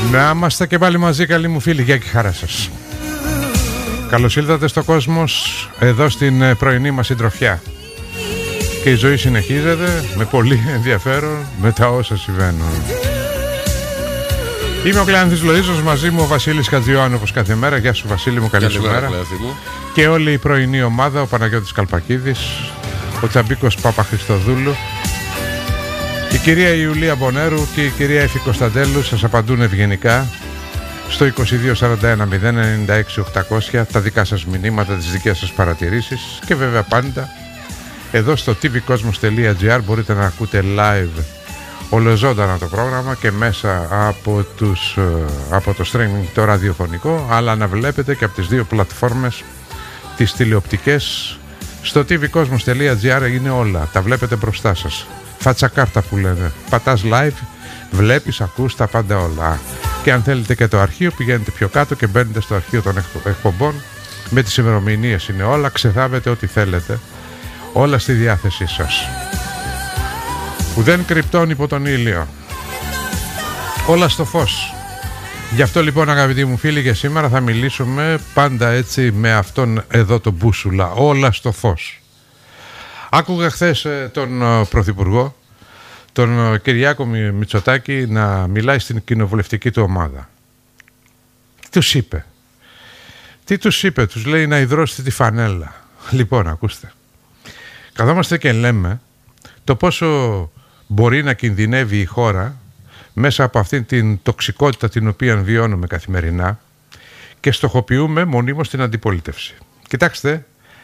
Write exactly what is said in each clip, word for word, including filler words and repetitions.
Να είμαστε και πάλι μαζί, καλοί μου φίλοι, γεια και χαρά σας. Καλώς ήλθατε στο Κόσμος, εδώ στην πρωινή μας συντροφιά. Και η ζωή συνεχίζεται με πολύ ενδιαφέρον με τα όσα συμβαίνουν. Είμαι ο Κλεάνθης Λοΐζος, μαζί μου ο Βασίλης Χατζιωάννου όπως κάθε μέρα. Γεια σου Βασίλη μου, καλή σου μέρα. Και όλη η πρωινή ομάδα, ο Παναγιώτης Καλπακίδης, ο Τσαμπίκος Παπαχριστοδούλου, η κυρία Ιουλία Μπονέρου και η κυρία Εφη Κωνσταντέλου σας απαντούν ευγενικά στο είκοσι δύο σαράντα ένα μηδέν ενενήντα έξι οκτακόσια τα δικά σας μηνύματα, τις δικές σας παρατηρήσεις και βέβαια πάντα εδώ στο τι βι κόσμος τελεία τζι άρ μπορείτε να ακούτε live ολοζώντανα το πρόγραμμα και μέσα από, τους, από το streaming το ραδιοφωνικό, αλλά να βλέπετε και από τις δύο πλατφόρμες τις τηλεοπτικές. Στο τι βι κόσμος τελεία τζι άρ είναι όλα, τα βλέπετε μπροστά σας. Φάτσα κάρτα που λένε. Πατάς live, βλέπεις, ακούς τα πάντα όλα. Και αν θέλετε και το αρχείο, πηγαίνετε πιο κάτω και μπαίνετε στο αρχείο των εκπομπών. Με τις ημερομηνίες είναι όλα, ξεθάβετε ό,τι θέλετε. Όλα στη διάθεσή σας. Ουδέν κρυπτών υπό τον ήλιο. Όλα στο φως. Γι' αυτό λοιπόν αγαπητοί μου φίλοι, για σήμερα θα μιλήσουμε πάντα έτσι με αυτόν εδώ τον μπούσουλα. Όλα στο φως. Άκουγα χθες τον Πρωθυπουργό, τον Κυριάκο Μητσοτάκη, να μιλάει στην κοινοβουλευτική του ομάδα. Τι τους είπε? Τι τους είπε? Τους λέει να υδρώσετε τη φανέλα. Λοιπόν, ακούστε. Καθόμαστε και λέμε το πόσο μπορεί να κινδυνεύει η χώρα μέσα από αυτήν την τοξικότητα την οποία βιώνουμε καθημερινά και στοχοποιούμε μονίμως την αντιπολίτευση. Κοιτάξτε,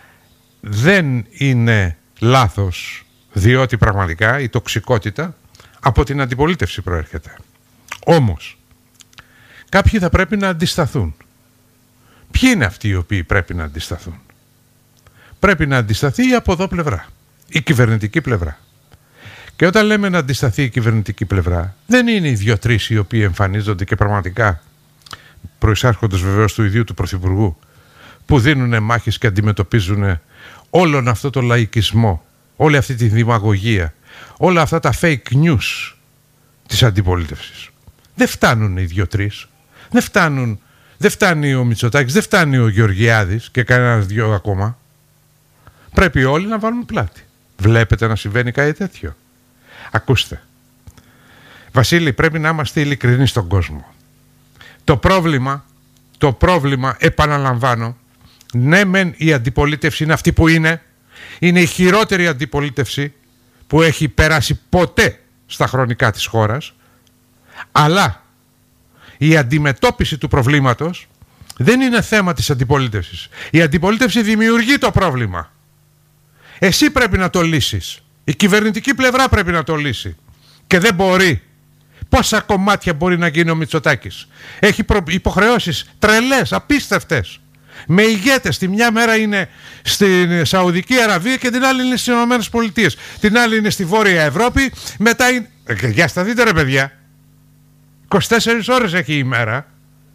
δεν είναι λάθος, διότι πραγματικά η τοξικότητα από την αντιπολίτευση προέρχεται. Όμως κάποιοι θα πρέπει να αντισταθούν. Ποιοι είναι αυτοί οι οποίοι πρέπει να αντισταθούν? Πρέπει να αντισταθεί η από εδώ πλευρά, η κυβερνητική πλευρά. Και όταν λέμε να αντισταθεί η κυβερνητική πλευρά, δεν είναι οι δύο-τρεις οι οποίοι εμφανίζονται και πραγματικά προεισάρχοντος βεβαίως του ιδίου του Πρωθυπουργού, που δίνουν μάχες και αντιμετωπίζουν όλον αυτό το λαϊκισμό, όλη αυτή τη δημαγωγία, όλα αυτά τα fake news της αντιπολίτευσης. Δεν φτάνουν οι δύο-τρεις, δεν φτάνουν, δεν φτάνει ο Μητσοτάκης, δεν φτάνει ο Γεωργιάδης και κανένας δυο ακόμα. Πρέπει όλοι να βάλουν πλάτη. Βλέπετε να συμβαίνει κάτι τέτοιο? Ακούστε, Βασίλη, πρέπει να είμαστε ειλικρινείς στον κόσμο. Το πρόβλημα, το πρόβλημα, επαναλαμβάνω, ναι μεν η αντιπολίτευση είναι αυτή που είναι, είναι η χειρότερη αντιπολίτευση που έχει περάσει ποτέ στα χρονικά της χώρας, αλλά η αντιμετώπιση του προβλήματος δεν είναι θέμα της αντιπολίτευσης. Η αντιπολίτευση δημιουργεί το πρόβλημα. Εσύ πρέπει να το λύσεις. Η κυβερνητική πλευρά πρέπει να το λύσει. Και δεν μπορεί. Πόσα κομμάτια μπορεί να γίνει ο Μητσοτάκης? Έχει προ... υποχρεώσεις τρελές, απίστευτες. Με ηγέτες. Τη μια μέρα είναι στην Σαουδική Αραβία και την άλλη είναι στις Ηνωμένες Πολιτείες. Την άλλη είναι στη Βόρεια Ευρώπη. Μετά είναι... Ε, για στα δείτε ρε παιδιά. είκοσι τέσσερις ώρες έχει η ημέρα.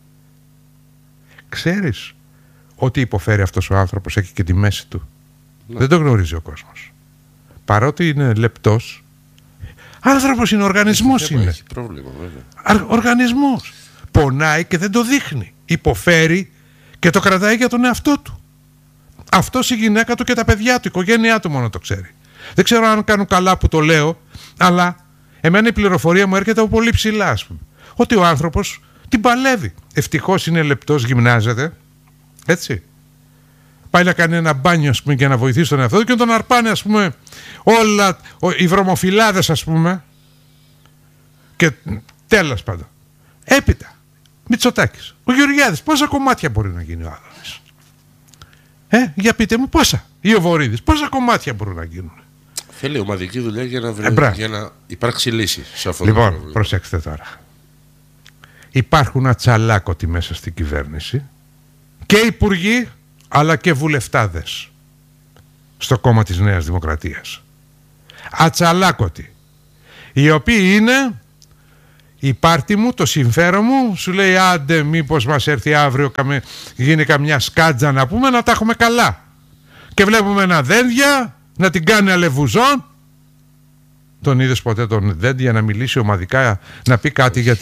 Ξέρεις ότι υποφέρει αυτός ο άνθρωπος? Έχει και τη μέση του. Ναι. Δεν το γνωρίζει ο κόσμος. Παρότι είναι λεπτός, άνθρωπος είναι, οργανισμός έχει, είναι. Έχει πρόβλημα, βέβαια. Οργανισμός. Πονάει και δεν το δείχνει. Υποφέρει και το κρατάει για τον εαυτό του. Αυτός, η γυναίκα του και τα παιδιά του, η οικογένειά του μόνο το ξέρει. Δεν ξέρω αν κάνουν καλά που το λέω, αλλά εμένα η πληροφορία μου έρχεται από πολύ ψηλά, ας πούμε. Ότι ο άνθρωπος την παλεύει. Ευτυχώς είναι λεπτός, γυμνάζεται. Έτσι. Πάει να κάνει ένα μπάνιο, ας πούμε, για να βοηθήσει τον εαυτό του και τον αρπάνε, ας πούμε, όλα οι βρωμοφυλάδες, ας πούμε. Και τέλος πάντων. Έπειτα, Μητσοτάκης, ο Γεωργιάδης, πόσα κομμάτια μπορεί να γίνει ο Άδωνης? Ε, για πείτε μου πόσα. Ή ο Βορίδης, πόσα κομμάτια μπορούν να γίνουν? Θέλει ομαδική δουλειά για να, βρει, ε, για να υπάρξει λύση σε αυτό λοιπόν, το πρόβλημα. Προσέξτε τώρα. Υπάρχουν ατσαλάκωτοι μέσα στην κυβέρνηση και υπουργοί, αλλά και βουλευτάδες στο κόμμα της Νέας Δημοκρατίας. Ατσαλάκωτοι, οι οποίοι είναι η πάρτη μου, το συμφέρον μου, σου λέει άντε μήπως μας έρθει αύριο καμε, γίνει καμιά σκάτζα να πούμε, να τα έχουμε καλά. Και βλέπουμε ένα δένδια να την κάνει αλεβουζόν. Τον είδες ποτέ τον δένδια να μιλήσει ομαδικά, να πει κάτι για τη...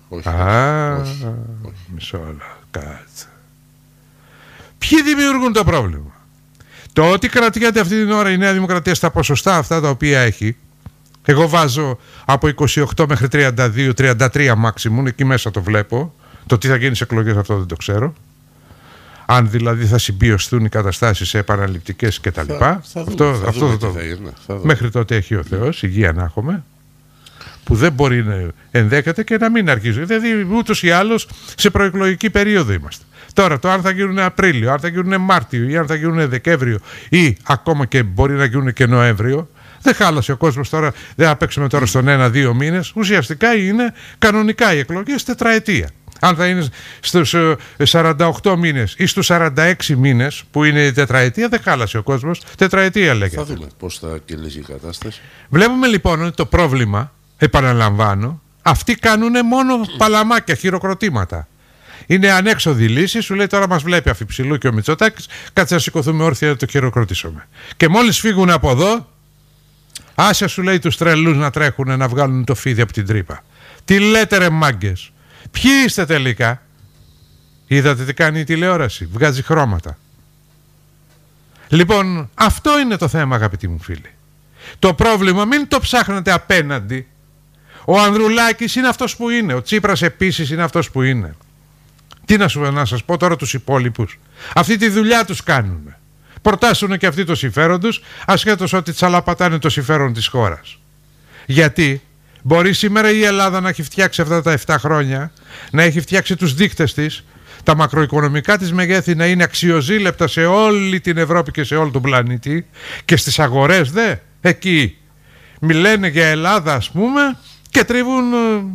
Όχι, Α, όχι, όχι. μισό λεπτό, κάτσε. Ποιοι δημιουργούν το πρόβλημα? Το ότι κρατιέται αυτή την ώρα η Νέα Δημοκρατία στα ποσοστά αυτά τα οποία έχει, εγώ βάζω από είκοσι οκτώ μέχρι τριάντα δύο τριάντα τρία maximum, εκεί μέσα το βλέπω. Το τι θα γίνει σε εκλογές αυτό δεν το ξέρω. Αν δηλαδή θα συμπιωστούν οι καταστάσεις σε επαναληπτικές κτλ. Θα, θα αυτό θα αυτό θα το δούμε. Μέχρι τότε έχει ο Θεός, υγεία να έχουμε, που δεν μπορεί να ενδέκεται και να μην αρχίζει. Δηλαδή ούτως ή άλλως σε προεκλογική περίοδο είμαστε. Τώρα το αν θα γίνουν Απρίλιο, αν θα γίνουν Μάρτιο ή αν θα γίνουν Δεκέμβριο ή ακόμα και μπορεί να γίνουν και Νοέμβριο, δεν χάλασε ο κόσμος τώρα, δεν θα παίξουμε τώρα στον ένα-δύο μήνες. Ουσιαστικά είναι κανονικά οι εκλογές τετραετία. Αν θα είναι στους σαράντα οκτώ μήνες ή στους σαράντα έξι μήνες που είναι η τετραετία, δεν χάλασε ο κόσμος. Τετραετία λέγεται. Θα δούμε πώς θα κυλήσει η κατάσταση. Βλέπουμε λοιπόν ότι το πρόβλημα, επαναλαμβάνω, αυτοί κάνουν μόνο παλαμάκια, χειροκροτήματα. Είναι ανέξοδη λύση, σου λέει τώρα μας βλέπει Αφιψηλού και ο Μητσοτάκης, κάτσε να σηκωθούμε όρθια να το χειροκροτήσουμε. Και μόλις φύγουν από εδώ, άσε σου λέει τους τρελούς να τρέχουν να βγάλουν το φίδι από την τρύπα. Τι λέτε ρε μάγκες? Ποιοι είστε τελικά? Είδατε τι κάνει η τηλεόραση? Βγάζει χρώματα. Λοιπόν, αυτό είναι το θέμα, αγαπητοί μου φίλοι. Το πρόβλημα μην το ψάχνετε απέναντι. Ο Ανδρουλάκης είναι αυτός που είναι. Ο Τσίπρας επίσης είναι αυτός που είναι. Τι να, σου, να σας πω τώρα τους υπόλοιπους? Αυτή τη δουλειά τους κάνουν. Προτάσουν και αυτοί το συμφέρον τους, ασχέτως ότι τσαλαπατάνε το συμφέρον της χώρας. Γιατί μπορεί σήμερα η Ελλάδα να έχει φτιάξει αυτά τα επτά χρόνια, να έχει φτιάξει τους δείκτες της, τα μακροοικονομικά της μεγέθη να είναι αξιοζήλεπτα σε όλη την Ευρώπη και σε όλο τον πλανήτη, και στις αγορές δε, εκεί μιλάνε για Ελλάδα ας πούμε και τρίβουν...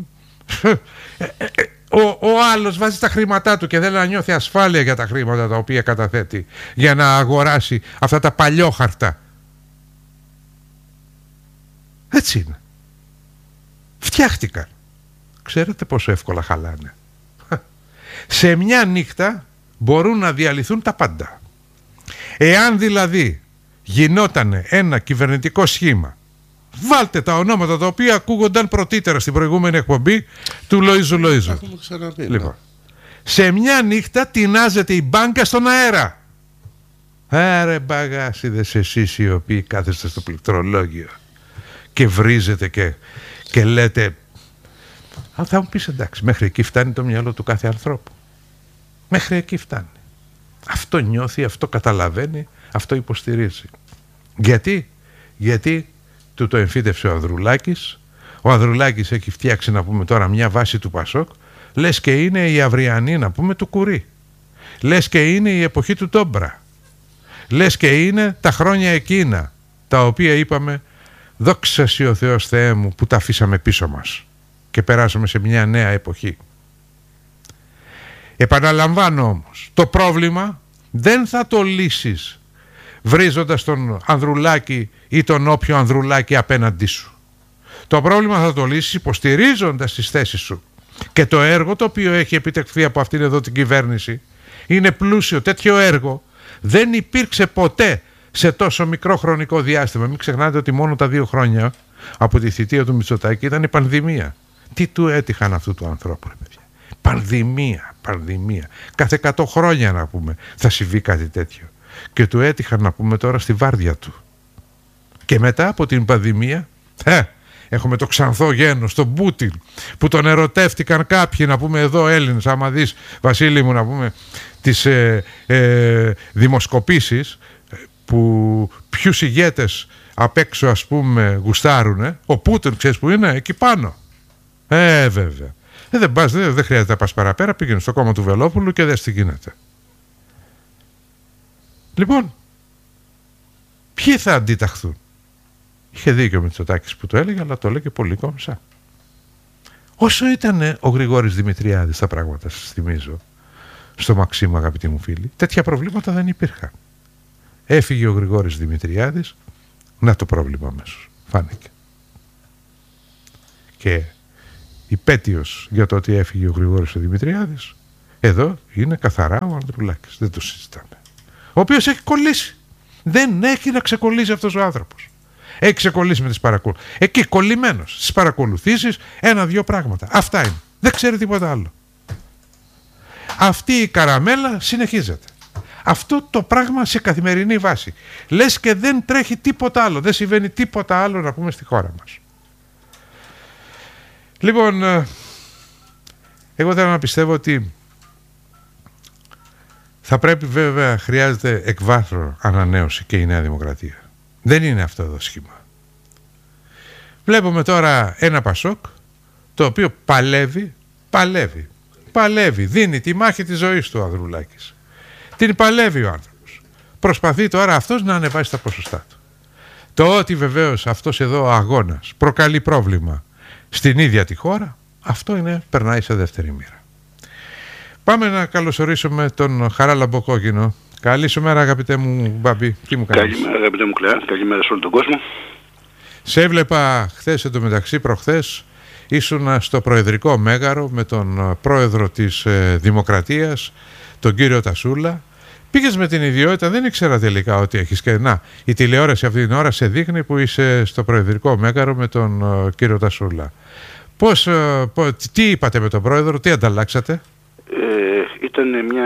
Ο, ο άλλος βάζει τα χρήματά του και δεν να νιώθει ασφάλεια για τα χρήματα τα οποία καταθέτει για να αγοράσει αυτά τα παλιόχαρτα. Έτσι είναι. Φτιάχτηκαν. Ξέρετε πόσο εύκολα χαλάνε? Σε μια νύχτα μπορούν να διαλυθούν τα πάντα. Εάν δηλαδή γινόταν ένα κυβερνητικό σχήμα, βάλτε τα ονόματα τα οποία ακούγονταν πρωτήτερα στην προηγούμενη εκπομπή του Λοΐζου Λοΐζου. Λοιπόν, σε μια νύχτα τεινάζεται η μπάνκα στον αέρα. Άρε μπαγάσιδες εσείς οι οποίοι κάθεστε στο πληκτρολόγιο και βρίζετε και, και λέτε... Α, θα μου πεις εντάξει, μέχρι εκεί φτάνει το μυαλό του κάθε ανθρώπου. Μέχρι εκεί φτάνει. Αυτό νιώθει, αυτό καταλαβαίνει, αυτό υποστηρίζει. Γιατί? Γιατί του το εμφύτευσε ο Ανδρουλάκης. Ο Ανδρουλάκης έχει φτιάξει να πούμε τώρα μια βάση του Πασόκ, λες και είναι η αυριανή να πούμε του Κουρί, λες και είναι η εποχή του Τόμπρα, λες και είναι τα χρόνια εκείνα τα οποία είπαμε δόξα σοι ο Θεός Θεέ μου που τα αφήσαμε πίσω μας και περάσαμε σε μια νέα εποχή. Επαναλαμβάνω όμως, το πρόβλημα δεν θα το λύσεις βρίζοντας τον Ανδρουλάκη ή τον όποιο Ανδρουλάκη απέναντί σου. Το πρόβλημα θα το λύσεις υποστηρίζοντας τις θέσεις σου. Και το έργο το οποίο έχει επιτευχθεί από αυτήν εδώ την κυβέρνηση είναι πλούσιο. Τέτοιο έργο δεν υπήρξε ποτέ σε τόσο μικρό χρονικό διάστημα. Μην ξεχνάτε ότι μόνο τα δύο χρόνια από τη θητεία του Μητσοτάκη ήταν η πανδημία. Τι του έτυχαν αυτού του ανθρώπου, ρε παιδιά? Πανδημία, πανδημία. Κάθε εκατό χρόνια να πούμε θα συμβεί κάτι τέτοιο. Και του έτυχαν να πούμε τώρα στη βάρδια του. Και μετά από την πανδημία ε, έχουμε το ξανθό γένος, τον Πούτιν, που τον ερωτεύτηκαν κάποιοι να πούμε εδώ Έλληνες. Άμα δεις Βασίλη μου να πούμε τις ε, ε, δημοσκοπήσεις που ποιους ηγέτες απ' έξω ας πούμε γουστάρουνε, ο Πούτιν ξέρεις που είναι? Εκεί πάνω. Ε βέβαια. Ε, δεν, πας, δεν, δεν χρειάζεται να πας παραπέρα, πήγαινε στο κόμμα του Βελόπουλου και δες τι γίνεται. Λοιπόν, ποιοι θα αντιταχθούν? Είχε δίκιο ο Μητσοτάκης που το έλεγε, αλλά το έλεγε πολύ κόμψα. Όσο ήταν ο Γρηγόρης Δημητριάδης, τα πράγματα σας θυμίζω, στο Μαξίμου αγαπητοί μου φίλοι, τέτοια προβλήματα δεν υπήρχαν. Έφυγε ο Γρηγόρης Δημητριάδης, να το πρόβλημα αμέσως, φάνηκε. Και υπέτειος για το ότι έφυγε ο Γρηγόρης ο Δημητριάδης, εδώ είναι καθαρά ο Ανδρουλάκης, δεν το συζητάμε. Ο οποίος έχει κολλήσει. Δεν έχει να ξεκολλήσει αυτός ο άνθρωπος. Έχει ξεκολλήσει με τις παρακολουθήσεις. Εκεί κολλημένος στις παρακολουθήσεις, ένα-δυο πράγματα. Αυτά είναι. Δεν ξέρει τίποτα άλλο. Αυτή η καραμέλα συνεχίζεται. Αυτό το πράγμα σε καθημερινή βάση. Λες και δεν τρέχει τίποτα άλλο. Δεν συμβαίνει τίποτα άλλο, να πούμε, στη χώρα μας. Λοιπόν, εγώ θέλω να πιστεύω ότι θα πρέπει, βέβαια, χρειάζεται εκ βάθρων ανανέωση και η Νέα Δημοκρατία. Δεν είναι αυτό το σχήμα. Βλέπουμε τώρα ένα Πασόκ το οποίο παλεύει, παλεύει, παλεύει, δίνει τη μάχη της ζωής του ο Ανδρουλάκης. Την παλεύει ο άνθρωπος. Προσπαθεί τώρα αυτός να ανεβάσει τα ποσοστά του. Το ότι βεβαίως αυτός εδώ ο αγώνας προκαλεί πρόβλημα στην ίδια τη χώρα, αυτό είναι, περνάει σε δεύτερη μοίρα. Πάμε να καλωσορίσουμε τον Χαρά Λαμποκόκκινο. Καλή σου μέρα, αγαπητέ μου Μπαμπή. Τι μου κάνεις? Καλημέρα, αγαπητέ μου Κλέα. Καλημέρα σε όλο τον κόσμο. Σε έβλεπα χθες, εντωμεταξύ προχθές, ήσουν στο Προεδρικό Μέγαρο με τον πρόεδρο της ε, Δημοκρατίας, τον κύριο Τασούλα. Πήγες με την ιδιότητα, δεν ήξερα τελικά ότι έχεις. Και να, η τηλεόραση αυτή την ώρα σε δείχνει που είσαι στο Προεδρικό Μέγαρο με τον ε, κύριο Τασούλα. Πώς, ε, πώς, τι είπατε με τον πρόεδρο, τι ανταλλάξατε? Ε, ήταν μια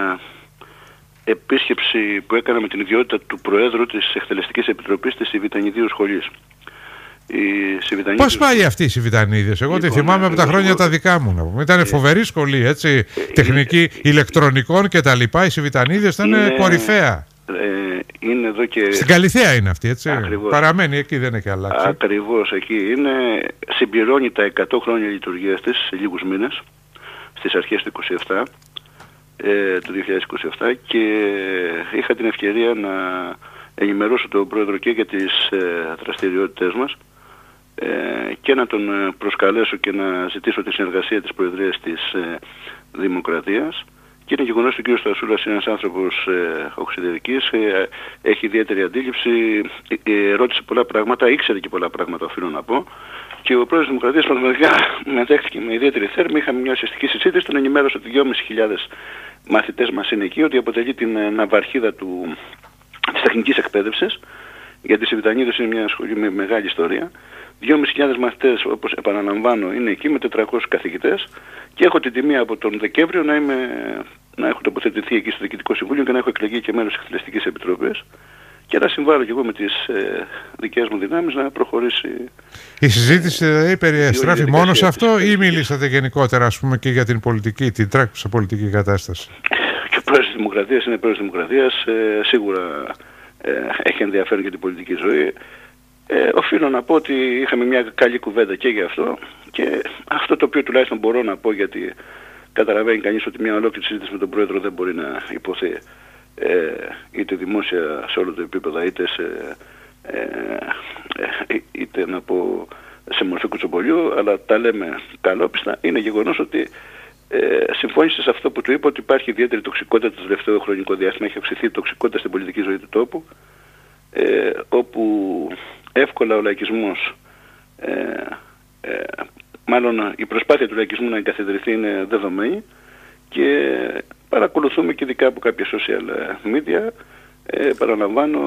επίσκεψη που έκανα με την ιδιότητα του Προέδρου της Εκτελεστικής Επιτροπής της Σιβητανιδίου Σχολής. Σιβητανίδιος... Πώς πάει αυτή η Σιβητανίδιος? Εγώ τη θυμάμαι από τα χρόνια τα δικά μου, να πούμε. Ήταν ε, φοβερή σχολή, έτσι, ε, τεχνική ε, ηλεκτρονικών και τα λοιπά. Η Σιβητανίδιος ήταν είναι, κορυφαία. Ε, είναι εδώ και... Στην Καλιθέα είναι αυτή, έτσι. Ακριβώς. Παραμένει εκεί, δεν έχει αλλάξει. Ακριβώς εκεί είναι. Συμπληρώνει τα εκατό χρόνια λειτουργίας της σε λίγους μήνες, στις αρχές του είκοσι επτά, ε, του δύο χιλιάδες είκοσι επτά, και είχα την ευκαιρία να ενημερώσω τον Πρόεδρο και για τις ε, δραστηριότητες μας, ε, και να τον προσκαλέσω και να ζητήσω τη συνεργασία της Προεδρίας της ε, Δημοκρατίας. Και είναι γεγονός ότι ο κ. Στασούλας είναι ένας άνθρωπος ε, οξυδερικής, ε, έχει ιδιαίτερη αντίληψη, ε, ε, ρώτησε πολλά πράγματα, ήξερε και πολλά πράγματα, οφείλω να πω. Και ο Πρόεδρος της Δημοκρατίας πραγματικά με δέχτηκε με ιδιαίτερη θέρμη. Είχαμε μια ουσιαστική συζήτηση, τον ενημέρωσα ότι δυόμισι χιλιάδες μαθητές μας είναι εκεί, ότι αποτελεί την ναυαρχίδα του, της τεχνικής εκπαίδευσης, γιατί η Σιβητανίδιος είναι μια σχολή με μεγάλη ιστορία. δυόμισι χιλιάδες μαθητές, όπως επαναλαμβάνω, είναι εκεί με τετρακόσιους καθηγητές, και έχω την τιμή από τον Δεκέμβριο να, είμαι, να έχω τοποθετηθεί εκεί στο Διοικητικό Συμβούλιο και να έχω εκλεγεί και μέλος της Εκτελεστικής Επιτροπής, και να συμβάλλω και εγώ με τις ε, δικές μου δυνάμεις να προχωρήσει. Η συζήτηση δηλαδή περιεστράφει μόνο σε αυτό, ή μιλήσατε γενικότερα, ας πούμε, και για την πολιτική, την τρέχουσα πολιτική κατάσταση? Και ο Πρόεδρος της Δημοκρατίας είναι Πρόεδρος της Δημοκρατίας, ε, σίγουρα ε, έχει ενδιαφέρον για την πολιτική ζωή. Ε, οφείλω να πω ότι είχαμε μια καλή κουβέντα και για αυτό, και αυτό το οποίο τουλάχιστον μπορώ να πω, γιατί καταλαβαίνει κανείς ότι μια ολόκληρη συζήτηση με τον Πρόεδρο δεν μπορεί να υποθεί ε, είτε δημόσια σε όλο το επίπεδο, είτε σε, ε, ε, είτε να πω σε μορφή κουτσομπολιού, αλλά τα λέμε καλόπιστα. Είναι γεγονός ότι ε, συμφώνησε σε αυτό που του είπα, ότι υπάρχει ιδιαίτερη τοξικότητα το τελευταίο χρονικό διάστημα, έχει αυξηθεί η τοξικότητα στην πολιτική ζωή του τόπου, ε, όπου εύκολα ο λαϊκισμός, ε, ε, μάλλον η προσπάθεια του λαϊκισμού να εγκαθιδρυθεί είναι δεδομένη, και παρακολουθούμε και ειδικά από κάποια social media, ε, παραλαμβάνω,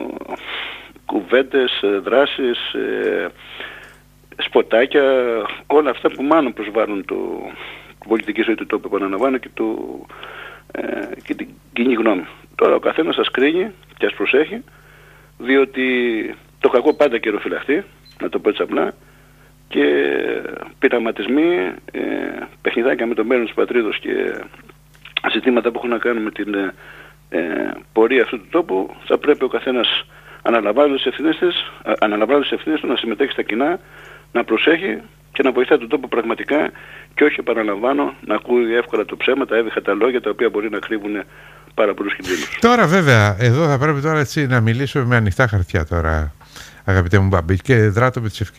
κουβέντες, δράσεις, ε, σποτάκια, όλα αυτά που μάλλον προσβάλλουν το, την πολιτική ζωή του τόπου, επαναλαμβάνω, και, το, ε, και την κοινή γνώμη. Τώρα ο καθένας σας κρίνει και ας προσέχει, διότι το κακό πάντα καιροφυλαχτεί, να το πω έτσι απλά, και πειραματισμοί, ε, παιχνιδάκια με το μέλλον της πατρίδος και ζητήματα που έχουν να κάνουν με την ε, πορεία αυτού του τόπου, θα πρέπει ο καθένας αναλαμβάνοντας τις ευθύνες της, αναλαμβάνοντας τις ευθύνες του, να συμμετέχει στα κοινά, να προσέχει και να βοηθάει τον τόπο πραγματικά, και όχι, επαναλαμβάνω, να ακούει εύκολα το ψέμα, τα έβυχα τα λόγια, τα οποία μπορεί να κρύβουν πάρα πολλούς κινδύνους. Τώρα βέβαια, εδώ θα πρέπει τώρα έτσι να μιλήσω με ανοιχτά χαρτιά τώρα, αγαπητέ μου Μπαμπή, και δράτω με τις ευκαιρίες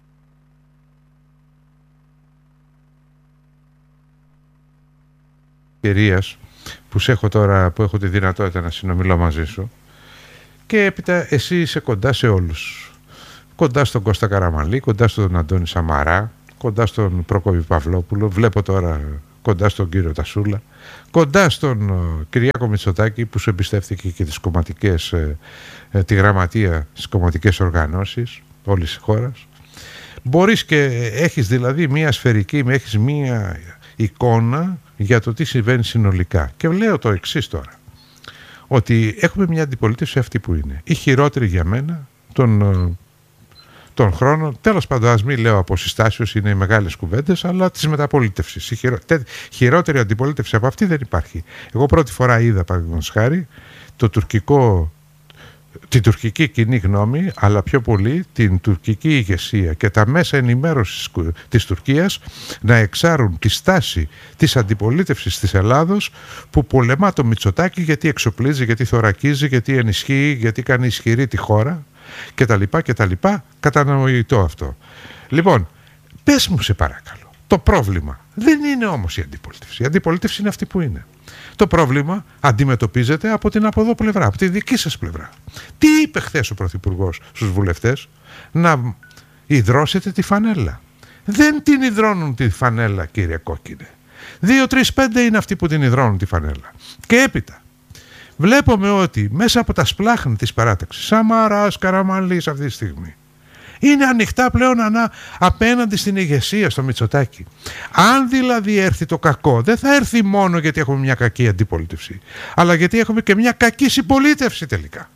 που έχω τώρα, που έχω τη δυνατότητα να συνομιλώ μαζί σου, και έπειτα εσύ είσαι κοντά σε όλους, κοντά στον Κώστα Καραμανλή, κοντά στον Αντώνη Σαμαρά, κοντά στον Προκόπη Παυλόπουλο, βλέπω τώρα κοντά στον κύριο Τασούλα, κοντά στον uh, Κυριάκο Μητσοτάκη, που σου εμπιστεύτηκε και τις κομματικές, ε, ε, τη γραμματεία στις κομματικές οργανώσεις όλης της χώρας. Μπορείς και έχεις δηλαδή μία σφαιρική, έχεις μία εικόνα για το τι συμβαίνει συνολικά. Και λέω το εξής τώρα, ότι έχουμε μια αντιπολίτευση αυτή που είναι η χειρότερη για μένα των, των χρόνων. Τέλος πάντων, ας μην λέω από συστάσεως, είναι οι μεγάλες κουβέντες, αλλά της μεταπολίτευσης. Η χειρο, τε, χειρότερη αντιπολίτευση από αυτή δεν υπάρχει. Εγώ πρώτη φορά είδα, παραδείγματος χάρη, το τουρκικό, την τουρκική κοινή γνώμη, αλλά πιο πολύ την τουρκική ηγεσία και τα μέσα ενημέρωσης της Τουρκίας να εξάρουν τη στάση της αντιπολίτευσης της Ελλάδος, που πολεμά το Μητσοτάκη γιατί εξοπλίζει, γιατί θωρακίζει, γιατί ενισχύει, γιατί κάνει ισχυρή τη χώρα κτλ. κτλ. Κατανοητό αυτό. Λοιπόν, πες μου σε παρακαλώ, το πρόβλημα δεν είναι όμως η αντιπολίτευση. Η αντιπολίτευση είναι αυτή που είναι. Το πρόβλημα αντιμετωπίζεται από την από εδώ πλευρά, από τη δική σας πλευρά. Τι είπε χθες ο Πρωθυπουργός στους βουλευτές? Να ιδρώσετε τη φανέλα. Δεν την ιδρώνουν τη φανέλα, κύριε Κόκκινε. Δύο, τρεις, πέντε είναι αυτοί που την ιδρώνουν τη φανέλα. Και έπειτα βλέπουμε ότι μέσα από τα σπλάχνη της παράταξης, Σαμαράς, Καραμανλής αυτή τη στιγμή, είναι ανοιχτά πλέον ανά, απέναντι στην ηγεσία, στο Μητσοτάκη. Αν δηλαδή έρθει το κακό, δεν θα έρθει μόνο γιατί έχουμε μια κακή αντιπολίτευση, αλλά γιατί έχουμε και μια κακή συμπολίτευση τελικά.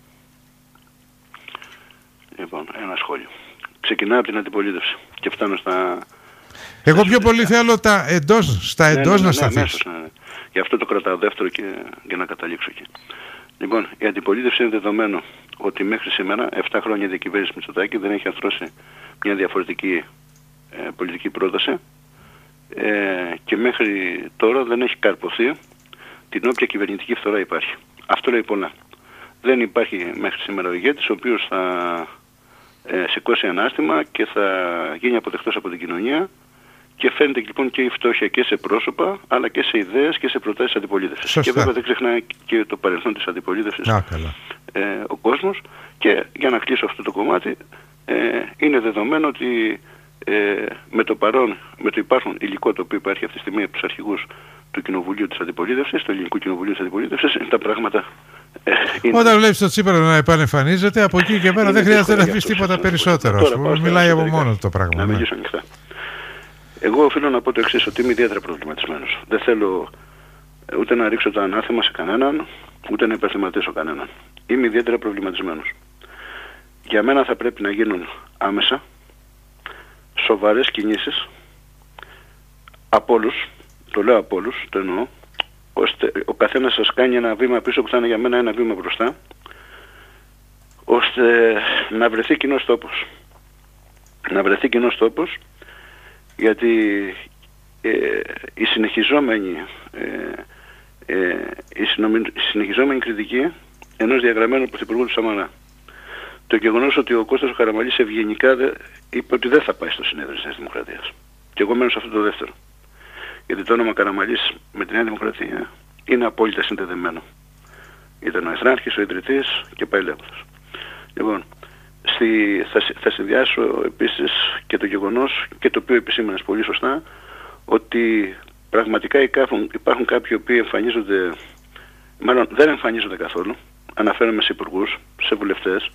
Λοιπόν, ένα σχόλιο. Ξεκινάω από την αντιπολίτευση και φτάνω στα... Εγώ πιο πολύ θέλω τα εντός, στα εντός ναι, ναι, ναι, να σταθείς. Ναι, ναι, ναι, ναι. Γι' αυτό το κρατάω δεύτερο και για να καταλήξω εκεί. Λοιπόν, η αντιπολίτευση είναι δεδομένο ότι μέχρι σήμερα, επτά χρόνια διακυβέρνηση Μητσοτάκη, δεν έχει αρθρώσει μια διαφορετική ε, πολιτική πρόταση ε, και μέχρι τώρα δεν έχει καρποθεί την όποια κυβερνητική φθορά υπάρχει. Αυτό λέει πολλά. Δεν υπάρχει μέχρι σήμερα ο ηγέτης ο οποίος θα ε, σηκώσει ανάστημα και θα γίνει αποδεκτός από την κοινωνία, και φαίνεται λοιπόν και η φτώχεια και σε πρόσωπα, αλλά και σε ιδέες και σε προτάσεις αντιπολίτευσης. Και βέβαια δεν ξεχνάει και το παρελθόν της αντιπολίτευσης ε, ο κόσμος. Και για να κλείσω αυτό το κομμάτι, ε, είναι δεδομένο ότι ε, με το παρόν, με το υπάρχον υλικό το οποίο υπάρχει αυτή τη στιγμή από τους αρχηγούς του Κοινοβουλίου της Αντιπολίτευσης, του Ελληνικού Κοινοβουλίου της Αντιπολίτευσης, τα πράγματα... Ε, είναι... Όταν βλέπεις το Τσίπρα να επανεμφανίζεται, από εκεί και πέρα δεν χρειάζεται να πεις τίποτα περισσότερο. Τώρα, μιλάει από μόνο το πράγμα. Να μιλήσω ανοιχτά. Εγώ οφείλω να πω το εξής, ότι είμαι ιδιαίτερα προβληματισμένος. Δεν θέλω ούτε να ρίξω το ανάθεμα σε κανέναν, ούτε να υπερθυματίσω κανέναν. Είμαι ιδιαίτερα προβληματισμένος. Για μένα θα πρέπει να γίνουν άμεσα σοβαρές κινήσεις από όλους, το λέω από όλους, το εννοώ, ώστε ο καθένας σας κάνει ένα βήμα πίσω που θα είναι για μένα ένα βήμα μπροστά, ώστε να βρεθεί κοινός τόπος. Να βρεθεί κοινός τόπος, γιατί ε, η συνεχιζόμενη ε, ε, η, συνομι... η συνεχιζόμενη κριτική ενός διαγραμμένου πρωθυπουργού του Σαμαρά, το γεγονός ότι ο Κώστας ο Καραμανλής ευγενικά δε, είπε ότι δεν θα πάει στο συνέδριο της Νέας Δημοκρατίας, και εγώ μένω σε αυτό το δεύτερο, γιατί το όνομα Καραμανλής με τη Νέα Δημοκρατία είναι απόλυτα συνδεδεμένο. Ήταν ο Εθνάρχης, ο ιδρυτής και πάει λέγοντας. Λοιπόν, Στη, θα, θα συνδυάσω επίσης και το γεγονός, και το οποίο επισήμανες πολύ σωστά, ότι πραγματικά υπάρχουν, υπάρχουν κάποιοι οποίοι εμφανίζονται, μάλλον δεν εμφανίζονται καθόλου, αναφέρομαι σε υπουργούς, σε βουλευτές.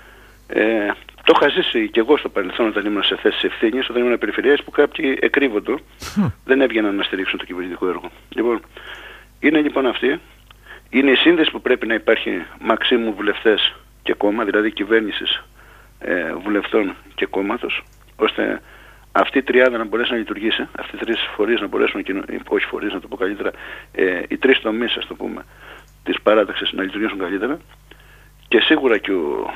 Ε, το είχα ζήσει και εγώ στο παρελθόν όταν ήμουν σε θέσεις ευθύνης, όταν ήμουν περιφερειάς, που κάποιοι εκρύβονται, δεν έβγαιναν να στηρίξουν το κυβερνητικό έργο. Λοιπόν, είναι λοιπόν αυτή, είναι η σύνδεση που πρέπει να υπάρχει μαξίμου βουλευτές και κόμμα, δηλαδή κυβέρνησης, ε, βουλευτών και κόμματος, ώστε αυτή η τριάδα να μπορέσει να λειτουργήσει, αυτοί οι τρεις φορείς να μπορέσουν, όχι φορείς να το πω καλύτερα, ε, οι τρεις τομείς, ας το πούμε, της παράταξης να λειτουργήσουν καλύτερα, και σίγουρα και, ο,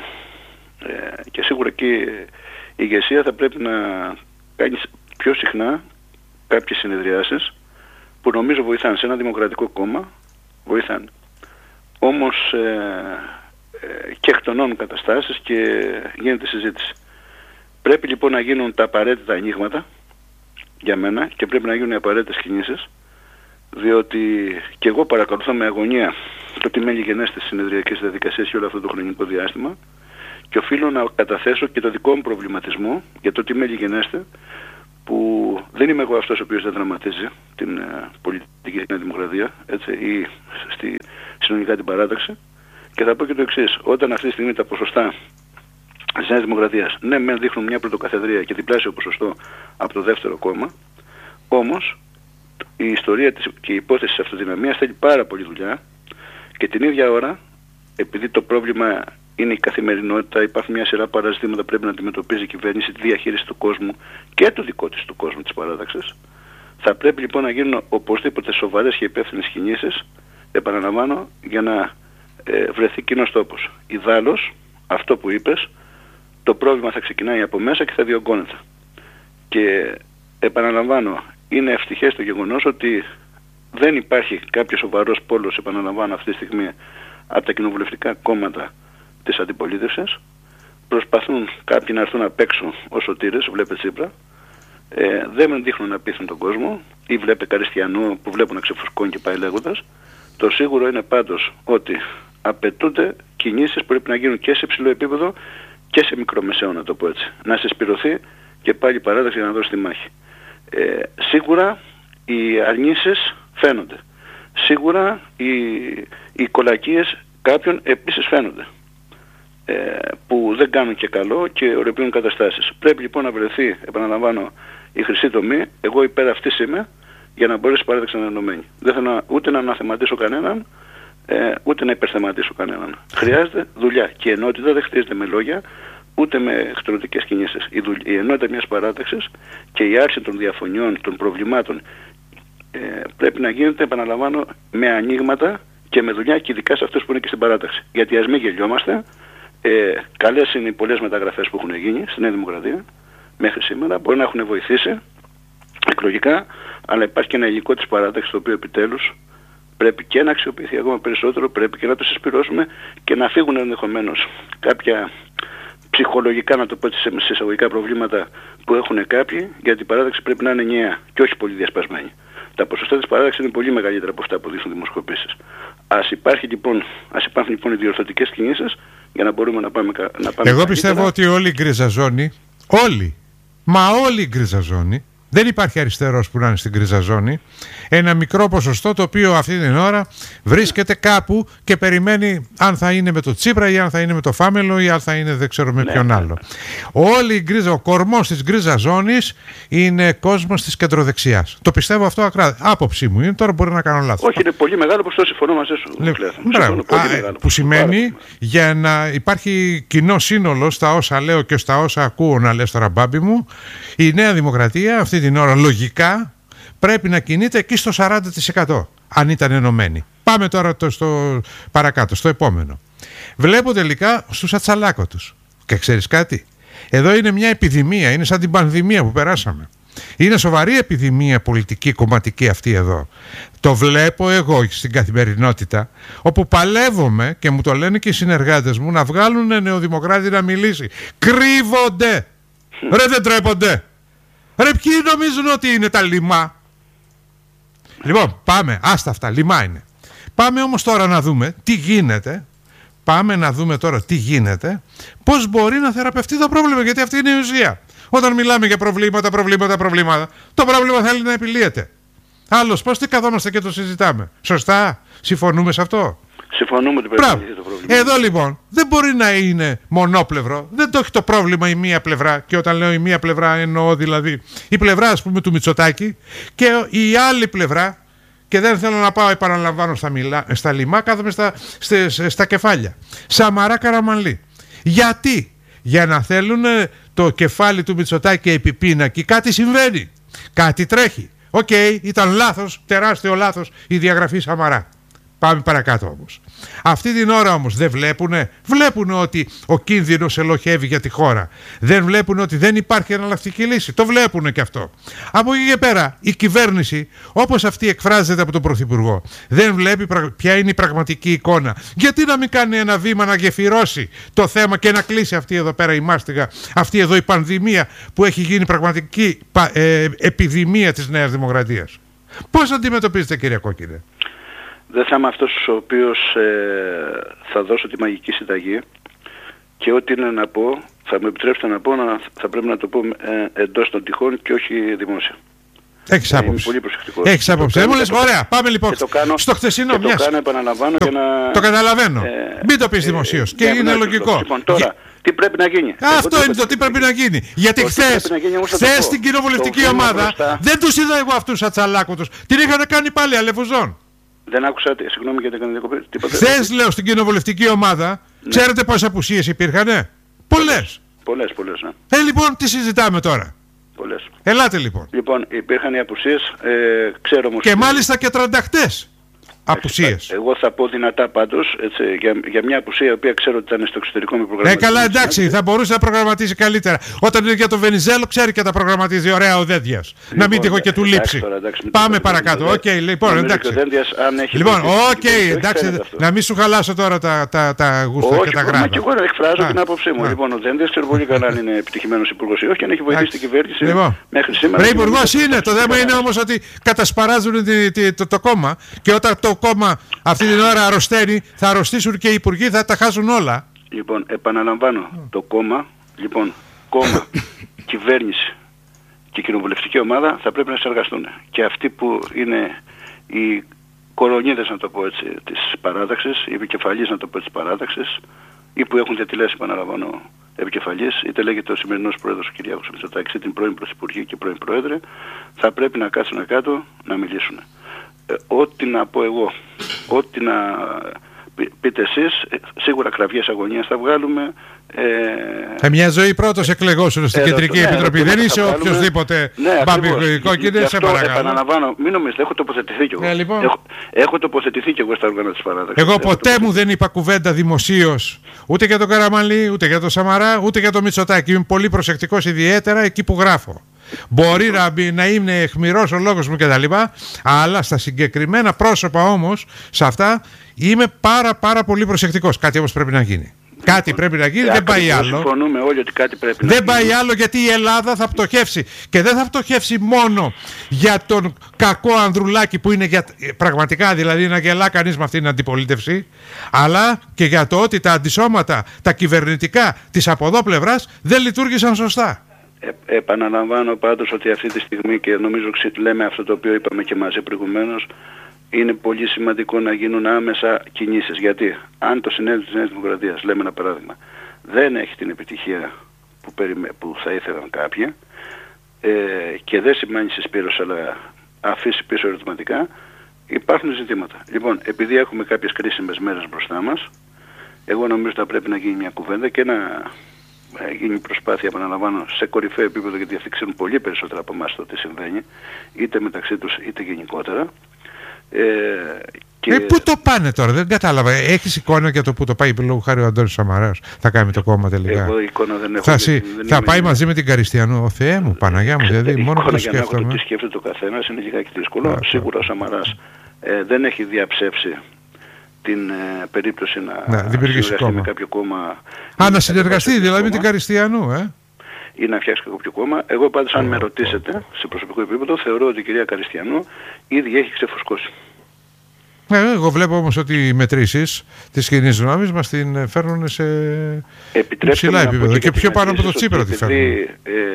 ε, και, σίγουρα και η ηγεσία θα πρέπει να κάνει πιο συχνά κάποιες συνεδριάσεις που νομίζω βοηθάνε σε ένα δημοκρατικό κόμμα, βοηθάνε. Όμως ε, και εκτονώνουν καταστάσεις και γίνεται συζήτηση. Πρέπει λοιπόν να γίνουν τα απαραίτητα ανοίγματα για μένα και πρέπει να γίνουν οι απαραίτητες κινήσεις, διότι και εγώ παρακολουθώ με αγωνία το τι μένει γενές στις συνεδριακές διαδικασίες και όλο αυτό το χρονικό διάστημα, και οφείλω να καταθέσω και το δικό μου προβληματισμό για το τι μένει γενέστε, που δεν είμαι εγώ αυτός ο οποίος δεν δραματίζει την uh, πολιτική στην δημοκρατία, έτσι, ή στη, συνολικά την παράταξη. Και θα πω και το εξής: όταν αυτή τη στιγμή τα ποσοστά της Νέας Δημοκρατίας, ναι, μεν δείχνουν μια πρωτοκαθεδρία και διπλάσιο ποσοστό από το δεύτερο κόμμα, όμως η ιστορία της και η υπόθεση της αυτοδυναμίας θέλει πάρα πολύ δουλειά και την ίδια ώρα, επειδή το πρόβλημα είναι η καθημερινότητα, υπάρχουν μια σειρά παραζητήματα που πρέπει να αντιμετωπίζει η κυβέρνηση, τη διαχείριση του κόσμου και του δικό της του κόσμου της παράταξης. Θα πρέπει λοιπόν να γίνουν οπωσδήποτε σοβαρές και υπεύθυνες κινήσεις, επαναλαμβάνω, για να ε, βρεθεί κοινός τόπος. Ιδάλλως, αυτό που είπες, το πρόβλημα θα ξεκινάει από μέσα και θα διωγγώνεται. Και επαναλαμβάνω, είναι ευτυχές το γεγονός ότι δεν υπάρχει κάποιος σοβαρός πόλος, επαναλαμβάνω αυτή τη στιγμή, από τα κοινοβουλευτικά κόμματα της αντιπολίτευσης. Προσπαθούν κάποιοι να έρθουν απ' έξω ως σωτήρες, βλέπε Τσίπρα, ε, δεν δείχνουν να πείθουν τον κόσμο, ή βλέπε Καριστιανό που βλέπουν να ξεφουσκώνει και πάει λέγοντας. Το σίγουρο είναι πάντως ότι απαιτούνται κινήσεις που πρέπει να γίνουν και σε υψηλό επίπεδο και σε μικρομεσαίο, να το πω έτσι. Να συσπηρωθεί και πάλι η παράταξη για να δώσει τη μάχη. Ε, σίγουρα οι αρνήσεις φαίνονται. Σίγουρα οι, οι κολακίες κάποιων επίσης φαίνονται. Ε, που δεν κάνουν και καλό και ορεποιούν καταστάσεις. Πρέπει λοιπόν να βρεθεί, επαναλαμβάνω, η χρυσή τομή. Εγώ υπέρ αυτής είμαι, για να μπορέσει η παράταξη να είναι ενωμένη. Δεν θέλω ούτε να αναθεματίσω κανέναν, ε, ούτε να υπερθεματίσω κανέναν. Χρειάζεται δουλειά. Και η ενότητα δεν χτίζεται με λόγια, ούτε με εχθροτικές κινήσεις. Η, δουλ... η ενότητα μιας παράταξης και η άρση των διαφωνιών, των προβλημάτων, ε, πρέπει να γίνεται, επαναλαμβάνω, με ανοίγματα και με δουλειά, και ειδικά σε αυτούς που είναι και στην παράταξη. Γιατί ας μην γελιόμαστε. Ε, καλές είναι οι πολλές μεταγραφές που έχουν γίνει στη Νέα Δημοκρατία μέχρι σήμερα. Μπορεί να έχουν βοηθήσει εκλογικά, αλλά υπάρχει και ένα υλικό της παράταξης το οποίο επιτέλους πρέπει και να αξιοποιηθεί ακόμα περισσότερο, πρέπει και να το συσπηρώσουμε και να φύγουν ενδεχομένως κάποια ψυχολογικά, να το πω έτσι, σε εισαγωγικά προβλήματα που έχουν κάποιοι, γιατί η παράταξη πρέπει να είναι ενιαία και όχι πολύ διασπασμένη. Τα ποσοστά της παράταξης είναι πολύ μεγαλύτερα από αυτά που δείχνουν δημοσκοπήσεις. Ας υπάρχει λοιπόν, ας υπάρχουν λοιπόν οι διορθωτικές κινήσεις για να μπορούμε να πάμε, να πάμε Εγώ πιστεύω ότι όλη η γκρίζα ζώνη, όλοι, μα όλη η γκρίζα ζώνη, δεν υπάρχει αριστερός που να είναι στην γκρίζα ζώνη. Ένα μικρό ποσοστό το οποίο αυτή την ώρα βρίσκεται κάπου και περιμένει αν θα είναι με το Τσίπρα ή αν θα είναι με το Φάμελο ή αν θα είναι δεν ξέρω με ναι, ποιον άλλο. Όλη η γκρίζα, ο κορμός της γκρίζα ζώνης είναι κόσμος της κεντροδεξιάς. Το πιστεύω αυτό ακράδαντα. Άποψή μου είναι, τώρα μπορεί να κάνω λάθος. Όχι, είναι πολύ μεγάλο ποσοστό, συμφωνώ μαζί σου. Λε, μπράβο, α, που σημαίνει για να υπάρχει κοινό σύνολο στα όσα λέω και στα όσα ακούω να λες τώρα μπάμπι μου, η Νέα Δημοκρατία αυτή την ώρα λογικά πρέπει να κινείται εκεί στο σαράντα τοις εκατό αν ήταν ενωμένη. Πάμε τώρα το στο παρακάτω, στο επόμενο. Βλέπω τελικά στους ατσαλάκο τους. Και ξέρεις κάτι, εδώ είναι μια επιδημία, είναι σαν την πανδημία που περάσαμε. Είναι σοβαρή επιδημία πολιτική, κομματική αυτή εδώ. Το βλέπω εγώ στην καθημερινότητα, όπου παλεύομαι και μου το λένε και οι συνεργάτες μου να βγάλουν νεοδημοκράτη να μιλήσει. Κρύβονται! Ρε δεν τρέπονται! Ρε ποιοι νομίζουν ότι είναι τα λιμά? Λοιπόν, πάμε, άστα αυτά, λιμά είναι. Πάμε όμως τώρα να δούμε τι γίνεται. Πάμε να δούμε τώρα τι γίνεται. Πώς μπορεί να θεραπευτεί το πρόβλημα, γιατί αυτή είναι η ουσία. Όταν μιλάμε για προβλήματα, προβλήματα, προβλήματα, το πρόβλημα θέλει να επιλύεται. Άλλος πώς τι καθόμαστε και το συζητάμε? Σωστά, συμφωνούμε σε αυτό? Συμφωνούμε ότι πρέπει να λυθεί το πρόβλημα. Εδώ λοιπόν δεν μπορεί να είναι μονόπλευρο. Δεν το έχει το πρόβλημα η μία πλευρά. Και όταν λέω η μία πλευρά εννοώ δηλαδή η πλευρά ας πούμε του Μητσοτάκη και η άλλη πλευρά. Και δεν θέλω να πάω, επαναλαμβάνω, στα, μιλά, στα λιμά, κάθομαι στα, στα, στα κεφάλια. Σαμαρά Καραμανλή. Γιατί? Για να θέλουν το κεφάλι του Μητσοτάκη επιπίνακι. Κάτι συμβαίνει. Κάτι τρέχει. Οκ, okay, ήταν λάθος, τεράστιο λάθος η διαγραφή Σαμαρά. Πάμε παρακάτω όμως. Αυτή την ώρα όμως δεν βλέπουνε, βλέπουνε ότι ο κίνδυνος ελοχεύει για τη χώρα. Δεν βλέπουνε ότι δεν υπάρχει εναλλακτική λύση. Το βλέπουνε και αυτό. Από εκεί και πέρα η κυβέρνηση, όπως αυτή εκφράζεται από τον Πρωθυπουργό, δεν βλέπει ποια είναι η πραγματική εικόνα. Γιατί να μην κάνει ένα βήμα να γεφυρώσει το θέμα και να κλείσει αυτή εδώ πέρα η μάστιγα, αυτή εδώ η πανδημία που έχει γίνει πραγματική ε, επιδημία της Νέας Δημοκρατίας. Πώς αντιμετωπίζετε, κύριε Κόκκινε? Δεν θα είμαι αυτός ο οποίος ε, θα δώσω τη μαγική συνταγή και ό,τι είναι να πω, θα μου επιτρέψετε να πω, να, θα πρέπει να το πω ε, εντός των τυχών και όχι δημόσια. Έχεις άποψη. Είμαι πολύ προσεκτικός. Έχεις άποψη. Δεν μου λες, ωραία, πάμε λοιπόν κάνω, στο χθεσινό μιας. Το κάνω, επαναλαμβάνω το, για να... Το καταλαβαίνω. Ε, Μην το πεις ε, δημοσίως. Ε, και είναι ε, λογικό. Λοιπόν, τώρα, Τι πρέπει να γίνει. Αυτό είναι το τι πρέπει να γίνει. Γιατί χθες στην κοινοβουλευτική ομάδα δεν τους είδα εγώ αυτούς ατσαλάκωτους. Την είχαν κάνει πάλι αλεφουζών. Δεν άκουσα, συγγνώμη γιατί έκανε διακοπή. Χθες λέω στην κοινοβουλευτική ομάδα, ναι. Ξέρετε πόσες απουσίες υπήρχανε? Πολλές. Πολλές, πολλές, ναι. Ε, λοιπόν, τι συζητάμε τώρα? Πολλές. Ελάτε λοιπόν. Λοιπόν, υπήρχαν οι απουσίες, ε, ξέρω όμως... Και μάλιστα και τρανταχτές απουσίες. Εγώ θα πω δυνατά πάντως, έτσι, για, για μια απουσία η οποία ξέρω ότι ήταν στο εξωτερικό με προγραμματισμό. Ε, καλά, εντάξει, θα μπορούσε να προγραμματίσει καλύτερα. Όταν είναι για το Βενιζέλο, ξέρει και τα προγραμματίζει ωραία ο Δένδιας. Λοιπόν, να μην τυχω και του λείψει. Τώρα, εντάξει, πάμε παρακάτω. Οκ, okay, λοιπόν, εντάξει. Λοιπόν, οκ, okay, εντάξει, να μην σου χαλάσω τώρα τα, τα, τα γούστα και τα γράμματα. Και εγώ εκφράζω την άποψή μου. Λοιπόν, ο Δένδιας ξέρω πολύ καλά αν είναι επιτυχημένος υπουργός ή όχι, αν έχει βοηθήσει την κυβέρνηση μέχρι σήμερα. Ρε υπουργός είναι. Το θέμα είναι όμως ότι κατασπαράζουν το κόμμα και όταν το κόμμα αυτή την ώρα αρρωσταίνει, θα αρρωστήσουν και οι υπουργοί, θα τα χάσουν όλα. Λοιπόν, επαναλαμβάνω, mm. το κόμμα, λοιπόν, κόμμα, κυβέρνηση και κοινοβουλευτική ομάδα θα πρέπει να συνεργαστούν. Και αυτοί που είναι οι κορονίδες, να το πω έτσι, της παράταξης, οι επικεφαλής, να το πω, της παράταξης, ή που έχουν διατηλέσει, επαναλαμβάνω, επικεφαλής, είτε λέγεται ο σημερινός πρόεδρος ο Κυριάκος Μητσοτάκης, την πρώην Πρωθυπουργή και πρώην Πρόεδρε, θα πρέπει να κάτσουν κάτω να μιλήσουν. Ε, ό,τι να πω εγώ, ό,τι να πείτε εσείς, σίγουρα κραυγές αγωνίας θα βγάλουμε. Ε, μια ζωή πρώτος εκλεγόσουν στην Κεντρική ναι, Επιτροπή. Δεν είσαι οποιοδήποτε ναι, μπαμπικόκκινε, σε παρακαλώ. Επαναλαμβάνω, μην νομίζετε, έχω τοποθετηθεί κι εγώ. Ναι, λοιπόν. έχω, έχω τοποθετηθεί κι εγώ στα όργανα της παράταξης. Εγώ ποτέ έχω μου δεν είπα κουβέντα δημοσίως, ούτε για τον Καραμανλή, ούτε για τον Σαμαρά, ούτε για τον Μητσοτάκη. Είμαι πολύ προσεκτικός ιδιαίτερα εκεί που γράφω. Μπορεί να, να είναι αιχμηρός ο λόγος μου κτλ. Αλλά στα συγκεκριμένα πρόσωπα όμως, σε αυτά είμαι πάρα πάρα πολύ προσεκτικός. Κάτι όμως πρέπει να γίνει. Κάτι πρέπει να γίνει, δεν πάει άλλο. Συμφωνούμε όλοι ότι κάτι πρέπει δεν να γίνει. Δεν πάει άλλο γιατί η Ελλάδα θα πτωχεύσει. Και δεν θα πτωχεύσει μόνο για τον κακό Ανδρουλάκη που είναι για, πραγματικά δηλαδή να γελά κανείς με αυτήν την αντιπολίτευση, αλλά και για το ότι τα αντισώματα, τα κυβερνητικά της από εδώ πλευράς δεν λειτουργήσαν σωστά. Ε, επαναλαμβάνω πάντως ότι αυτή τη στιγμή και νομίζω λέμε αυτό το οποίο είπαμε και μαζί προηγουμένως, είναι πολύ σημαντικό να γίνουν άμεσα κινήσεις. Γιατί αν το συνέδριο της Νέας Δημοκρατίας, λέμε ένα παράδειγμα, δεν έχει την επιτυχία που, περιμέ, που θα ήθελαν κάποιοι ε, και δεν σημαίνει συσπήρωση αλλά αφήσει πίσω ερωτηματικά, υπάρχουν ζητήματα. Λοιπόν, επειδή έχουμε κάποιες κρίσιμες μέρες μπροστά μας, εγώ νομίζω ότι θα πρέπει να γίνει μια κουβέντα και να γίνει προσπάθεια, επαναλαμβάνω, σε κορυφαίο επίπεδο, γιατί αυτοί ξέρουν πολύ περισσότερα από εμάς το τι συμβαίνει, είτε μεταξύ τους είτε γενικότερα. Ε, και... ε, πού το πάνε τώρα, δεν κατάλαβα. Έχεις εικόνα για το πού το πάει, λόγω χάρη ο Αντώνης Σαμαράς? Θα κάνει το κόμμα τελικά? Εγώ εικόνα δεν έχω. Θα, δεν, δεν θα πάει μαζί με την Καριστιανού? Ο Θεέ μου, Παναγιά μου, δηλαδή μόνο που το σκέφτομαι. Το τι σκέφτεται ο καθένας είναι λιγάκι δύσκολο. Α, σίγουρα ο Σαμαράς ε, δεν έχει διαψεύσει την ε, περίπτωση να, να συνεργαστεί με κάποιο κόμμα. Α, να συνεργαστεί δηλαδή με την Καριστιανού, ε? Ή να φτιάξει κάποιο κόμμα. Εγώ πάντως, αν oh, με ρωτήσετε, oh. σε προσωπικό επίπεδο, θεωρώ ότι η κυρία Καριστιανού ήδη έχει ξεφουσκώσει. Ε, εγώ βλέπω όμως ότι οι μετρήσεις της κοινής γνώμης μας την φέρνουν σε υψηλά επίπεδα και πιο πάνω από το Τσίπρα τη φέρνουν. Ε,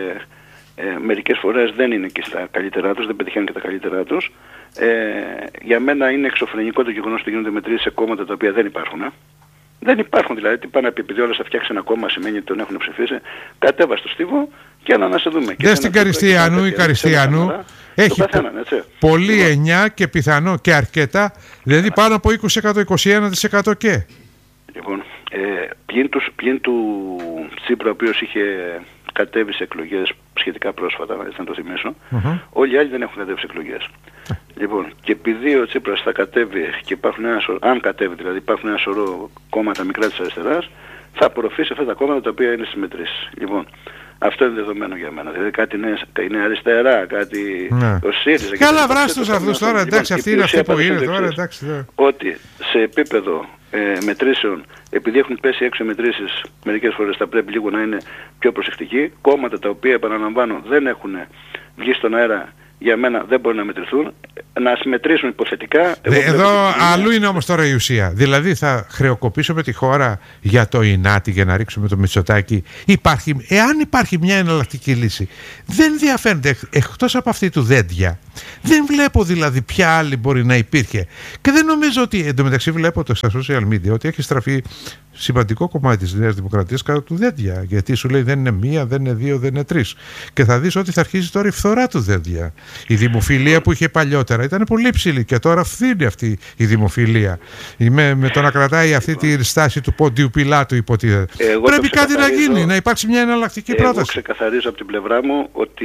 ε, μερικές φορές δεν είναι και στα καλύτερά τους, δεν πετυχαίνουν και τα καλύτερά τους. Ε, για μένα είναι εξωφρενικό το γεγονός ότι γίνονται μετρήσεις σε κόμματα τα οποία δεν υπάρχουν. Ε. Δεν υπάρχουν δηλαδή. Τι πάνε να πει, επειδή όλα θα φτιάξει ένα κόμμα σημαίνει ότι τον έχουν ψηφίσει. Κατέβα στο στίβο και να, να σε δούμε. Δεν στην Καριστιανού, η Καριστιανού έχει καθέναν, πολύ εννιά και πιθανό και αρκετά, δηλαδή πάνω από είκοσι τοις εκατό, είκοσι ένα τοις εκατό και. Λοιπόν, ε, πλην, του, πλην του Τσίπρα, ο οποίος είχε κατέβει σε εκλογές σχετικά πρόσφατα, έτσι να το θυμίσω, uh-huh. όλοι οι άλλοι δεν έχουν κατέβει σε εκλογές. Uh-huh. Λοιπόν, και επειδή ο Τσίπρας θα κατέβει και υπάρχουν ένα σωρό, αν κατέβει δηλαδή, υπάρχουν ένα σωρό κόμματα μικρά της αριστεράς, θα απορροφήσει αυτά τα κόμματα τα οποία είναι στις μετρήσεις. Λοιπόν, αυτό είναι δεδομένο για μένα. Δηλαδή κάτι είναι, είναι αριστερά, κάτι ναι. ο ΣΥΡΙΖΑ. Καλά, βράστος αυτούς τώρα, εντάξει, αυτοί είναι αυτοί που είναι τώρα, εντάξει. Δε. Ότι σε επίπεδο ε, μετρήσεων, επειδή έχουν πέσει έξω οι μετρήσεις, μερικές φορές θα πρέπει λίγο να είναι πιο προσεκτικοί. Κόμματα τα οποία, επαναλαμβάνω, δεν έχουν βγει στον αέρα, για μένα δεν μπορούν να μετρηθούν, να συμμετρήσουν υποθετικά. Εδώ αλλού είναι όμως τώρα η ουσία. Δηλαδή θα χρεοκοπήσουμε τη χώρα για το Ινάτι για να ρίξουμε το Μητσοτάκη. Υπάρχει, εάν υπάρχει μια εναλλακτική λύση, δεν διαφαίνεται εκτός από αυτή του Δέντια. Δεν βλέπω δηλαδή ποια άλλη μπορεί να υπήρχε. Και δεν νομίζω ότι, εντωμεταξύ βλέπω το στα social media ότι έχει στραφεί σημαντικό κομμάτι της Νέας Δημοκρατίας κατά του Δένδια. Γιατί σου λέει δεν είναι μία, δεν είναι δύο, δεν είναι τρεις. Και θα δεις ότι θα αρχίσει τώρα η φθορά του Δένδια. Η δημοφιλία που είχε παλιότερα ήταν πολύ ψηλή και τώρα φθήνει αυτή η δημοφιλία. Με, με το να κρατάει αυτή τη στάση του Πόντιου Πιλάτου, υποτίθεται. Εγώ πρέπει κάτι να γίνει, να υπάρξει μια εναλλακτική εγώ πρόταση. Εγώ ξεκαθαρίζω από την πλευρά μου ότι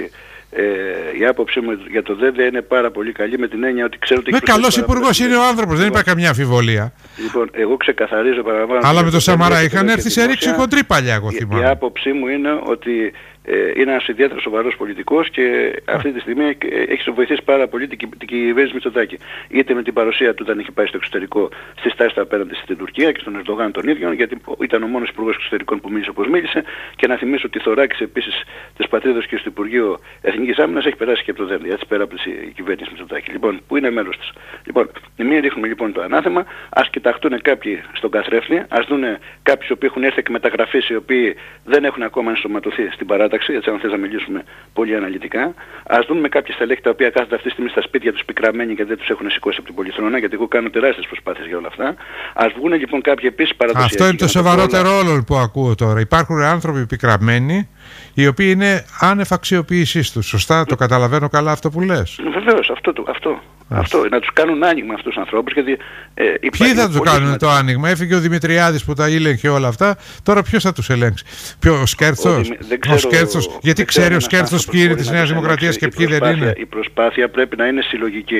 Ε, η άποψή μου για το Δένδια είναι πάρα πολύ καλή, με την έννοια ότι ξέρω ότι. Με καλός υπουργός είναι ο άνθρωπος, δεν υπάρχει καμιά αμφιβολία. Λοιπόν, εγώ ξεκαθαρίζω παραπάνω. Αλλά με τον Σαμαρά είχαν έρθει σε ρήξη χοντρή παλιά, εγώ θυμάμαι. Η, η άποψή μου είναι ότι ε, είναι ένας ιδιαίτερα σοβαρός πολιτικός και αυτή τη στιγμή έχει βοηθήσει πάρα πολύ την, την κυβέρνηση Μητσοτάκη. Είτε με την παρουσία του όταν είχε πάει στο εξωτερικό στη στάση του απέναντι στην Τουρκία και στον Ερντογάν τον ίδιο, γιατί ήταν ο μόνος υπουργός εξωτερικών που μίλησε όπως μίλησε. Και να θυμίσω ότι θωράκισε επίσης της πατρίδος και στο Υπουργείο Εθνικής Άμυνας έχει περάσει και από το Δένδια, έτσι πέρα από η κυβέρνηση Μητσοτάκη. Λοιπόν, που είναι μέλος της. Λοιπόν, μην ρίχνουμε λοιπόν το ανάθεμα, ας κοιταχτούν κάποιοι στον καθρέφτη, ας δουν κάποιους που έχουν έρθει εκμεταγραφείς οι οποίοι δεν έχουν ακόμα ενσωματωθεί στην παράταξη, έτσι αν θες να μιλήσουμε πολύ αναλυτικά. Ας δούμε κάποια στελέχη τα οποία κάθονται αυτή τη στιγμή στα σπίτια τους πικραμένοι και δεν τους έχουν σηκώσει από την πολυθρόνα, γιατί εγώ κάνω τεράστιες προσπάθειες για όλα αυτά. Ας βγουν λοιπόν κάποιοι επίσης παραδοσιακοί. Αυτό είναι το σοβαρότερο όλο που ακούω τώρα. Υπάρχουν άνθρωποι πικραμένοι οι οποίοι είναι άνευ αξιοποίησής τους. Σωστά, το καταλαβαίνω καλά αυτό που λες. Βεβαίως, αυτό, το, αυτό, αυτό. Να τους κάνουν άνοιγμα αυτούς τους ανθρώπους. Γιατί, ε, ποιοι θα τους κάνουν σημαντικά. Το άνοιγμα? Έφυγε ο Δημητριάδης που τα ήλεγχε όλα αυτά. Τώρα ποιος θα τους ελέγξει? Ποιο, ο Σκέρτσος? Ο, ο Σκέρτσος. Γιατί ξέρει ο Σκέρτσος ποιοι είναι της Νέας Δημοκρατίας και ποιοι δεν είναι? Η προσπάθεια πρέπει να είναι συλλογική.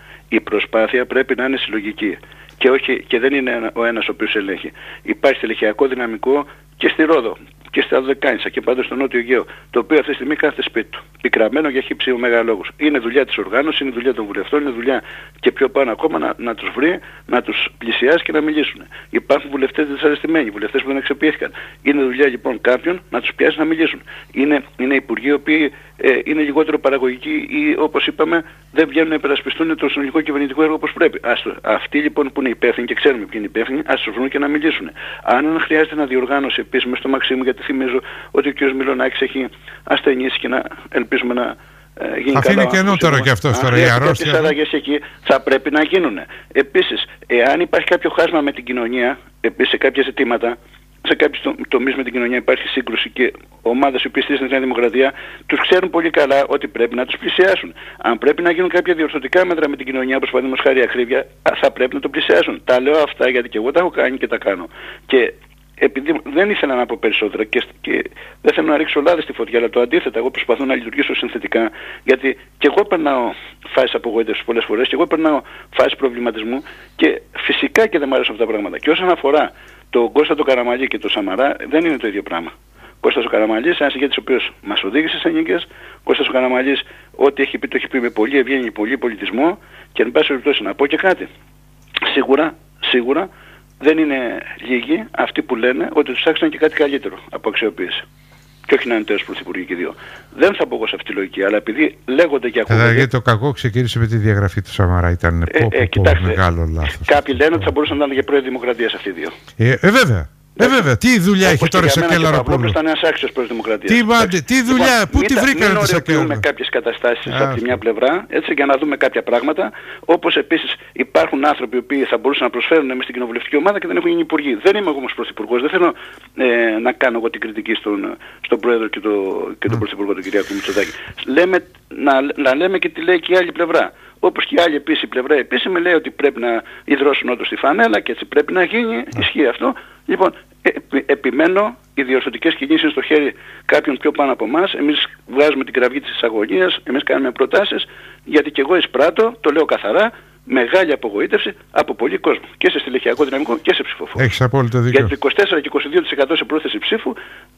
Η προσπάθεια πρέπει να είναι συλλογική. Και, όχι, και δεν είναι ο ένας ο οποίος ελέγχει. Υπάρχει στελεχειακό δυναμικό και στη Ρόδο και στα Δεκάνησα και πάντως στο Νότιο Αιγαίο, το οποίο αυτή τη στιγμή κάθεται σπίτι του. Πικραμένο για χύψη μεγαλόγους. Είναι δουλειά της οργάνωσης, είναι δουλειά των βουλευτών, είναι δουλειά και πιο πάνω ακόμα να, να τους βρει, να τους πλησιάσει και να μιλήσουν. Υπάρχουν βουλευτές δυσαρεστημένοι, βουλευτές που δεν εξεποιήθηκαν. Είναι δουλειά λοιπόν κάποιων να τους πιάσει να μιλήσουν. Είναι, είναι υπουργοί οι οποίοι ε, είναι λιγότερο παραγωγικοί ή όπως είπαμε δεν βγαίνουν να υπερασπιστούν το συνολικό κυβερνητικό έργο όπως πρέπει. Ας το, αυτοί λοιπόν που είναι υπεύθυνοι και ξέρουμε ποιοι είναι υπεύθυνοι, ας τους βρουν και να μιλήσουν. Αν χρειάζεται να διοργάνωση επίσης στο Μαξίμου, γιατί θυμίζω ότι ο κ. Μιλονάκης έχει ασθενήσει και να ελπίζουμε να ε, γίνει Αυτή καλά. Είναι καινούτερο και αυτό τώρα η αρρώστια. Τις αλλαγές εκεί θα πρέπει να γίνουν. Επίσης, εάν υπάρχει κάποιο χάσμα με την κοινωνία, επίσης σε κάποια ζητήματα, σε κάποιους τομείς με την κοινωνία υπάρχει σύγκρουση και ομάδες οι οποίες στηρίζουν την Νέα Δημοκρατία, τους ξέρουν πολύ καλά ότι πρέπει να τους πλησιάσουν. Αν πρέπει να γίνουν κάποια διορθωτικά μέτρα με την κοινωνία, όπως παραδείγματος χάρη ακρίβεια, θα πρέπει να το πλησιάσουν. Τα λέω αυτά γιατί και εγώ τα έχω κάνει και τα κάνω. Και επειδή δεν ήθελα να πω περισσότερα και, και δεν θέλω να ρίξω λάδι στη φωτιά, αλλά το αντίθετα, εγώ προσπαθώ να λειτουργήσω συνθετικά, γιατί και εγώ περνάω φάσεις απογοήτευσης πολλές φορές, και εγώ περνάω φάσεις προβληματισμού και φυσικά και δεν μου αρέσουν αυτά τα πράγματα. Και όσον αφορά τον Κώστα τον Καραμαλή και τον Σαμαρά, δεν είναι το ίδιο πράγμα. Κώστας ο Καραμαλής, ένας ηγέτης ο οποίος μας οδήγησε σε νίκες. Κώστας ο Καραμαλής, ό,τι έχει πει, το έχει πει με πολύ ευγένεια, πολύ πολιτισμό. Και εν πάση περιπτώσει να πω και κάτι. Σίγουρα, σίγουρα δεν είναι λίγοι αυτοί που λένε ότι τους άξιζαν και κάτι καλύτερο από αξιοποίηση. Και όχι να είναι τέλος πρωθυπουργοί και δύο. Δεν θα πω εγώ σε αυτή τη λογική, αλλά επειδή λέγονται και ακούγονται. Γιατί το κακό ξεκίνησε με τη διαγραφή του Σαμαρά, ήταν ε, ε, πω, πω, μεγάλο λάθος. Κάποιοι λένε ότι θα μπορούσαν να ήταν και πρόεδροι Δημοκρατίας αυτοί οι δύο. Ε, ε βέβαια. Ε, βέβαια, τι δουλειά έχει τώρα σε Κελαροπούλου? Ήταν ένας άξιος προς Δημοκρατία. Τι, μάντε, τι δουλειά, λοιπόν, πού τη βρήκανε τη Σακέλα? Μην κάποιες καταστάσεις από τη μια πλευρά, έτσι, για να δούμε κάποια πράγματα. Όπως επίσης υπάρχουν άνθρωποι οι οποίοι θα μπορούσαν να προσφέρουν μες στην κοινοβουλευτική ομάδα και δεν έχουν γίνει υπουργοί. Δεν είμαι εγώ όμως πρωθυπουργός, δεν θέλω ε, να κάνω εγώ την κριτική στον, στον πρόεδρο και, το, και τον πρωθυπουργό, τον Κυριάκο Μητσοτάκη. Λέμε, να, να λέμε και τι λέει και η άλλη πλευρά. Όπως και η άλλη επίσης πλευρά επίσημη λέει ότι πρέπει να υδρώσουν όντως τη φανέλα και έτσι πρέπει να γίνει. Ισχύει αυτό. Λοιπόν, επι, επιμένω, οι διορθωτικές κινήσεις είναι στο χέρι κάποιων πιο πάνω από εμάς. Εμείς βγάζουμε την κραυγή της αγωνίας, εμείς κάνουμε προτάσεις, γιατί και εγώ εισπράττω, το λέω καθαρά, μεγάλη απογοήτευση από πολύ κόσμο. Και σε στελεχειακό δυναμικό και σε ψηφοφόρους. Έχεις απόλυτο δίκιο. Γιατί το είκοσι τέσσερα και είκοσι δύο τοις εκατό σε πρόθεση ψήφου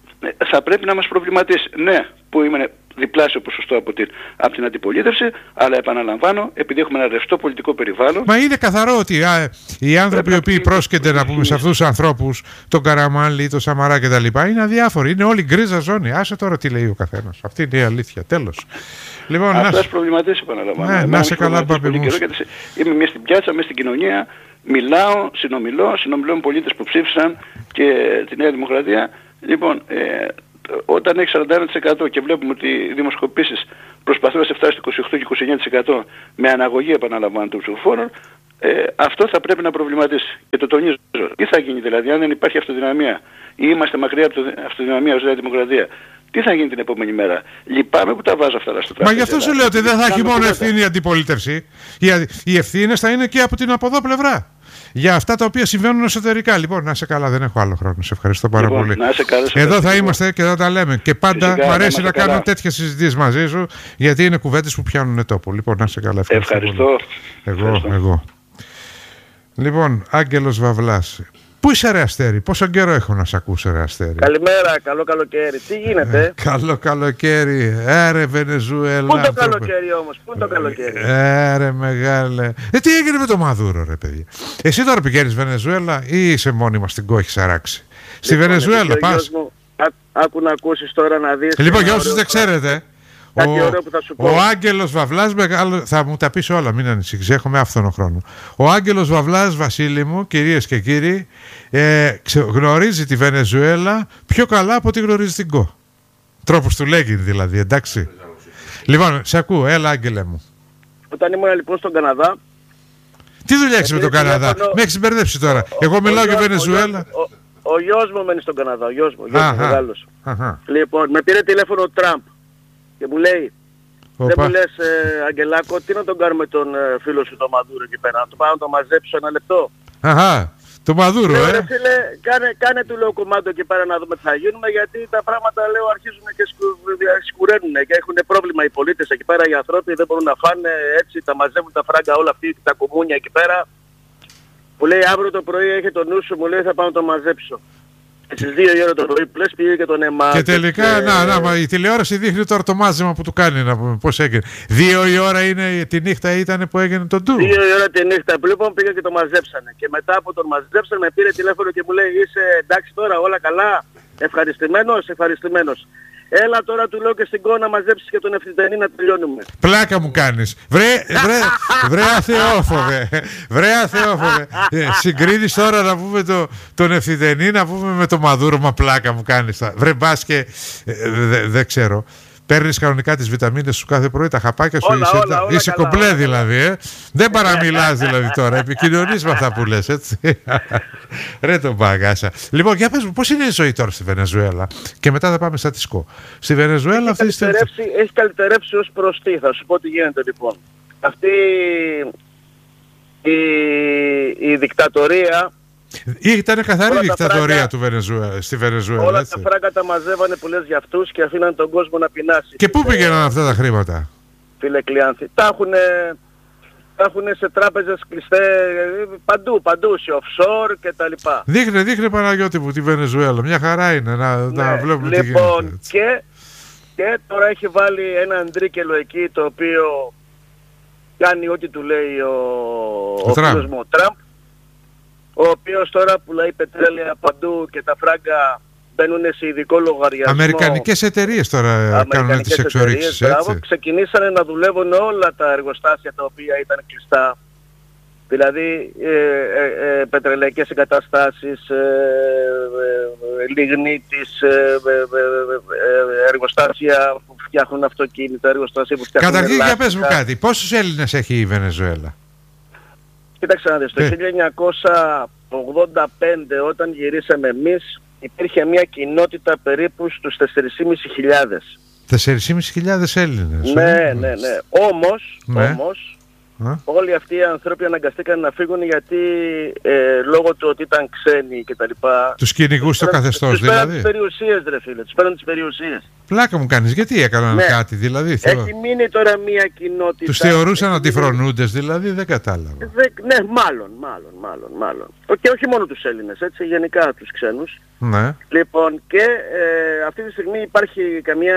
θα πρέπει να μας προβληματίσει. Ναι, που είναι διπλάσιο ποσοστό από την, από την αντιπολίτευση, αλλά επαναλαμβάνω, επειδή έχουμε ένα ρευστό πολιτικό περιβάλλον. Μα είναι καθαρό ότι α, οι άνθρωποι οι οποίοι πρόσκειται να πούμε σε αυτούς τους ανθρώπους, τον Καραμάλη, τον Σαμαρά κτλ., είναι αδιάφοροι. Είναι όλη γκρίζα ζώνη. Άσε τώρα τι λέει ο καθένας. Αυτή είναι η αλήθεια. Τέλος. Λοιπόν, αυτό να προβληματίσει, επαναλαμβάνω. Ναι, να σε καλά, Παπή μου. Είμαι μέσα στην πιάτσα, μέσα στην κοινωνία, μιλάω, συνομιλώ, συνομιλώ με πολίτες που ψήφισαν και τη Νέα Δημοκρατία. Λοιπόν, ε, όταν έχει σαράντα ένα τοις εκατό και βλέπουμε ότι οι δημοσκοπήσεις προσπαθούν να σε φτάσει στο είκοσι οκτώ και είκοσι εννέα τοις εκατό με αναγωγή, επαναλαμβάνω, των ψηφοφόρων, Ε, αυτό θα πρέπει να προβληματίσει. Και το τονίζω. Τι θα γίνει δηλαδή, αν δεν υπάρχει αυτοδυναμία ή είμαστε μακριά από την αυτοδυναμία ως δημοκρατία, τι θα γίνει την επόμενη μέρα? Λυπάμαι που τα βάζω αυτά στο τραπέζι. Μα γι' αυτό σου λέω ότι δεν θα έχει μόνο ευθύνη η αντιπολίτευση. Οι, οι ευθύνες θα είναι και από την από εδώ πλευρά. Για αυτά τα οποία συμβαίνουν εσωτερικά. Λοιπόν, να είσαι καλά, δεν έχω άλλο χρόνο. Σε ευχαριστώ πάρα λοιπόν, πολύ. Να είσαι καλά, σε εδώ θα είμαστε και θα τα λέμε. Και πάντα φυσικά, μου αρέσει να, να κάνω καλά. τέτοιες συζητήσεις μαζί σου, γιατί είναι κουβέντες που πιάνουν τόπο. Λοιπόν, να είσαι καλά. Ευχαριστώ. Ευχαριστώ. Εγώ, ευχαριστώ. εγώ. Λοιπόν, Άγγελος Βαβλάς. Πού είσαι, ρε Αστέρι? Πόσο καιρό έχω να σ' ακούσω, ρε Αστέρι? Καλημέρα, καλό καλοκαίρι. Τι γίνεται? Ε, καλό καλοκαίρι. Έρε Βενεζουέλα. Πού το καλοκαίρι όμως, πού το καλοκαίρι? Έρε μεγάλε. Ε, τι έγινε με το Μαδούρο, ρε παιδιά? Εσύ τώρα πηγαίνεις Βενεζουέλα ή είσαι μόνιμα στην κόχη σαράξει? Στη Λοιπόν, Βενεζουέλα πας? Μου, α, άκου να ακούσεις τώρα να δεις. Λοιπόν, για όσους δεν ξέρετε, κάτι ο, ωραίο που θα σου πω. ο Άγγελος Βαβλάς, μεγάλο, θα μου τα πεις όλα, μην ανησυχείς, έχουμε άφθονο χρόνο. Ο Άγγελος Βαβλάς, Βασίλη μου, κυρίες και κύριοι, ε, ξε, γνωρίζει τη Βενεζουέλα πιο καλά από ό,τι γνωρίζει την ΚΟ. Τρόπος του λέγει δηλαδή, εντάξει. Λοιπόν, σε ακούω, έλα Άγγελε μου. Όταν ήμουν λοιπόν στον Καναδά. Τι δουλειά έχεις με τον Καναδά? Τηλέφωνο... Με έχεις μπερδέψει τώρα. Ο, Εγώ ο, μιλάω ο, για Βενεζουέλα. Ο, ο, ο γιος μου μένει στον Καναδά, ο γιος μου, ο γιος μου μεγάλος. Αχα. Λοιπόν, με πήρε τηλέφωνο ο Τραμπ και μου λέει, Οπα. δεν μου λες ε, Αγγελάκο, τι να τον κάνουμε τον ε, φίλο σου τον Μαδούρο εκεί πέρα, να το πάω να τον μαζέψω ένα λεπτό. Αχα, το Μαδούρο, λέω, ε. Ρε φίλε, κάνε, κάνε του λέω κομμάτι εκεί πέρα να δούμε τι θα γίνουμε, γιατί τα πράγματα λέω αρχίζουν και σκουραίνουν και έχουν πρόβλημα οι πολίτες εκεί πέρα, οι άνθρωποι δεν μπορούν να φάνε, έτσι τα μαζεύουν τα φράγκα όλα αυτή, τα κομμούνια εκεί πέρα. Μου λέει αύριο το πρωί έχει το νου σου, μου λέει θα πάω να το μαζέψω. Και στις δύο η ώρα το πρωί πλες πήγε και τον ΕΜΑ. Και τελικά, και... να, να, μα, η τηλεόραση δείχνει τώρα το μάζεμα που του κάνει, να πούμε πώς έγινε. Δύο η ώρα είναι, τη νύχτα ήταν που έγινε το ντου. Δύο η ώρα τη νύχτα, λοιπόν πήγε και το μαζέψανε. Και μετά από τον μαζέψανε με πήρε τηλέφωνο και μου λέει είσαι εντάξει τώρα, όλα καλά, ευχαριστημένος, ευχαριστημένος. Έλα τώρα του λέω και στην ΚΟ να μαζέψεις και τον Ευθυτενή να τελειώνουμε. Πλάκα μου κάνεις. Βρε, βρε, βρε αθεόφοβε. Βρε αθεόφοβε. Συγκρίνεις τώρα να πούμε το, τον Ευθυτενή να πούμε με το Μαδούρο, μα πλάκα μου κάνεις. Βρε μπας και δεν δε ξέρω. Παίρνεις κανονικά τις βιταμίνες σου κάθε πρωί, τα χαπάκια σου, όλα, είσαι, όλα, όλα είσαι καλά, κομπλέ όλα, δηλαδή, ε. Δεν παραμιλάς δηλαδή τώρα, επικοινωνείς με αυτά που λες, έτσι. Ρε τον μπαγκάσα. Λοιπόν, για πες μου, πώς είναι η ζωή τώρα στη Βενεζουέλα? Και μετά θα πάμε στα τισκό. Στη Βενεζουέλα αυτή τη στιγμή... Έχει καλυτερέψει ως προς τι, θα σου πω τι γίνεται λοιπόν. Αυτή η, η δικτατορία... Ήταν καθαρή δικτατορία φράγκα, του Βενεζουέλα, στη Βενεζουέλα. Όλα έτσι. τα φράγκα τα μαζεύανε που λες για αυτούς και αφήναν τον κόσμο να πεινάσει. Και πού πήγαιναν αυτά τα χρήματα? Φίλε Κλειάνθη, τα έχουνε, τα έχουνε σε τράπεζες κλειστές παντού, παντού, σε offshore και τα λοιπά. Δείχνε, δείχνε Παναγιώτη μου τη Βενεζουέλα, μια χαρά είναι να, ναι, να βλέπουμε λοιπόν, τι γίνεται. Λοιπόν, και, και τώρα έχει βάλει ένα αντρίκελο εκεί το οποίο κάνει ό,τι του λέει ο, ο, ο φίλος μου ο Τραμπ, ο οποίος τώρα πουλάει πετρέλαια παντού και τα φράγκα μπαίνουν σε ειδικό λογαριασμό. Αμερικανικές εταιρείες τώρα κάνουν τις εξορίξεις, έτσι. Ξεκινήσανε να δουλεύουν όλα τα εργοστάσια τα οποία ήταν κλειστά. Δηλαδή ε, ε, ε, πετρελαϊκές εγκαταστάσεις, ε, ε, ε, λιγνίτης, ε, ε, ε, εργοστάσια που φτιάχνουν αυτοκίνητα, εργοστάσια που φτιάχνουν καταρχήν για πες μου κάτι, πόσους Έλληνες έχει η Βενεζουέλα? Κοίταξε να δεις, το χίλια εννιακόσια ογδόντα πέντε όταν γυρίσαμε εμείς υπήρχε μια κοινότητα περίπου στους τέσσερις και μισό χιλιάδες. τέσσερις και μισό χιλιάδες Έλληνες. Ναι, ναι, ναι. Όμως, ναι. όμως Α. όλοι αυτοί οι άνθρωποι αναγκαστήκαν να φύγουν γιατί ε, λόγω του ότι ήταν ξένοι και τα λοιπά. Τους κυνηγούς στο καθεστώς τους δηλαδή. Τους παίρνουν τις περιουσίες ρε φίλε, τους παίρνουν τις περιουσίες. Πλάκα μου κάνεις, γιατί έκαναν ναι. κάτι δηλαδή? Έχει μείνει τώρα μια κοινότητα. Τους θεωρούσαν αντιφρονούντες δηλαδή, δεν κατάλαβα. Δε, ναι, μάλλον, μάλλον, μάλλον, μάλλον. Και όχι μόνο τους Έλληνες, έτσι, γενικά τους ξένους. Ναι. Λοιπόν, και ε, αυτή τη στιγμή υπάρχει καμιά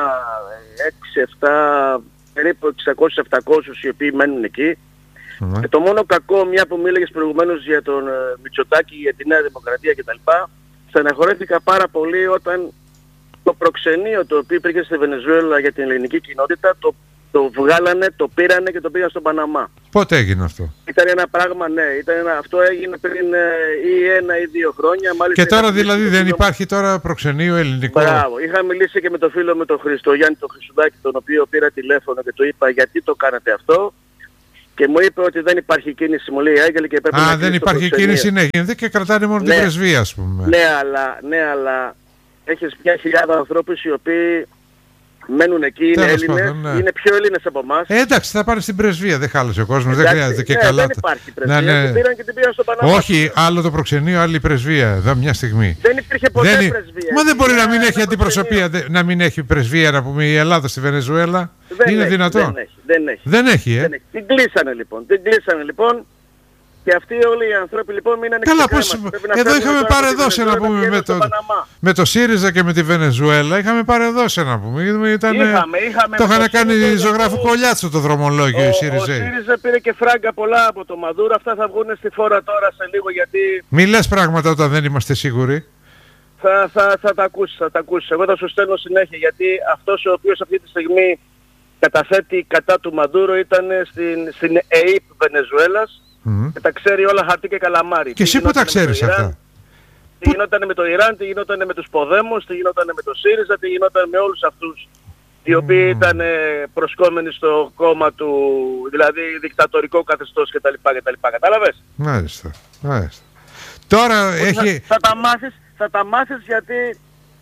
έξι εφτά, περίπου εξακόσιους επτακόσιους οι οποίοι μένουν εκεί. Mm. Και το μόνο κακό, μια που μίλαγες προηγουμένως για τον ε, Μητσοτάκη, για τη Νέα Δημοκρατία κτλ. Στεναχωρέθηκα πάρα πολύ όταν το προξενείο το οποίο υπήρχε στη Βενεζουέλα για την ελληνική κοινότητα το, το βγάλανε, το πήρανε και το πήγαν στον Παναμά. Πότε έγινε αυτό? Ήταν ένα πράγμα, ναι, ήταν ένα, αυτό έγινε πριν ε, ή ένα ή δύο χρόνια. Μάλιστα, και τώρα δηλαδή δεν φίλο... υπάρχει τώρα προξενείο ελληνικό? Μπράβο, είχα μιλήσει και με τον φίλο με τον Χριστό Γιάννη τον Χρυσουδάκη, τον οποίο πήρα τηλέφωνο και του είπα γιατί το κάνατε αυτό. και μου είπε ότι δεν υπάρχει κίνηση, μου λέει Άγγελε, και πρέπει Α, να δεν υπάρχει κίνηση, ναι, γίνεται και κρατάνε μόνο ναι, την πρεσβεία, ας πούμε. Ναι, αλλά, ναι, αλλά έχεις μια χιλιάδα ανθρώπους οι οποίοι μένουν εκεί, είναι Τέλος Έλληνες, πάντων, ναι. είναι πιο Έλληνες από εμάς. Ε, εντάξει, θα πάνε στην πρεσβεία, δεν χάλασε ο κόσμος, δεν χρειάζεται και ναι, καλά. Δεν υπάρχει πρεσβεία, ναι, ναι. την πήραν και την πήραν στο Παναμά. Όχι, άλλο το προξενείο, άλλη η πρεσβεία, εδώ μια στιγμή. Δεν υπήρχε ποτέ δεν... πρεσβεία. Μα δεν μπορεί να μην έχει προξενείο. αντιπροσωπεία, να μην έχει πρεσβεία, να πούμε, η Ελλάδα στη Βενεζουέλα. Δεν είναι έχει, δυνατόν. Δεν έχει, δεν έχει. Δεν έχει, ε. Δεν έχει. Την κλείσανε λοιπόν, την κλείσανε λοιπόν. Και αυτοί όλοι οι άνθρωποι λοιπόν μείνανε Καλά, πώς... Εδώ είχαμε παρεδώσει να πούμε με το, με το ΣΥΡΙΖΑ και με τη Βενεζουέλα. Είχαμε παρεδώσει να πούμε. Ήταν, είχαμε, είχαμε το είχαν κάνει ΣΥΡΙΖΑ, ζωγράφο το... κολλιάτσο το δρομολόγιο ο, οι ΣΥΡΙΖΑ. Ο ΣΥΡΙΖΑ πήρε και φράγκα πολλά από το Μαδούρο. Αυτά θα βγουν στη φόρα τώρα σε λίγο γιατί... Μη λες πράγματα όταν δεν είμαστε σίγουροι. Θα, θα, θα τα ακούσεις, θα τα ακούσεις. Εγώ θα σου στέλνω συνέχεια γιατί αυτός ο οποίος αυτή τη στιγμή καταθέτει κατά του Μαδούρο ήταν στην, στην ΕΕΠ Βενεζουέλας. Mm. Και τα ξέρει όλα χαρτί και καλαμάρι. Και εσύ που τα ξέρεις αυτά. Τι γινόταν με το Ιράν, τι γινόταν με τους Ποδέμους, τι γινόταν με το ΣΥΡΙΖΑ, τι γινόταν με όλους αυτούς οι οποίοι mm. ήταν προσκόμενοι στο κόμμα του, δηλαδή δικτατορικό καθεστώς κτλ. κτλ. Κατάλαβες? Μάλιστα, μάλιστα. Τώρα έχει... Θα, θα, τα μάθεις, θα τα μάθεις γιατί...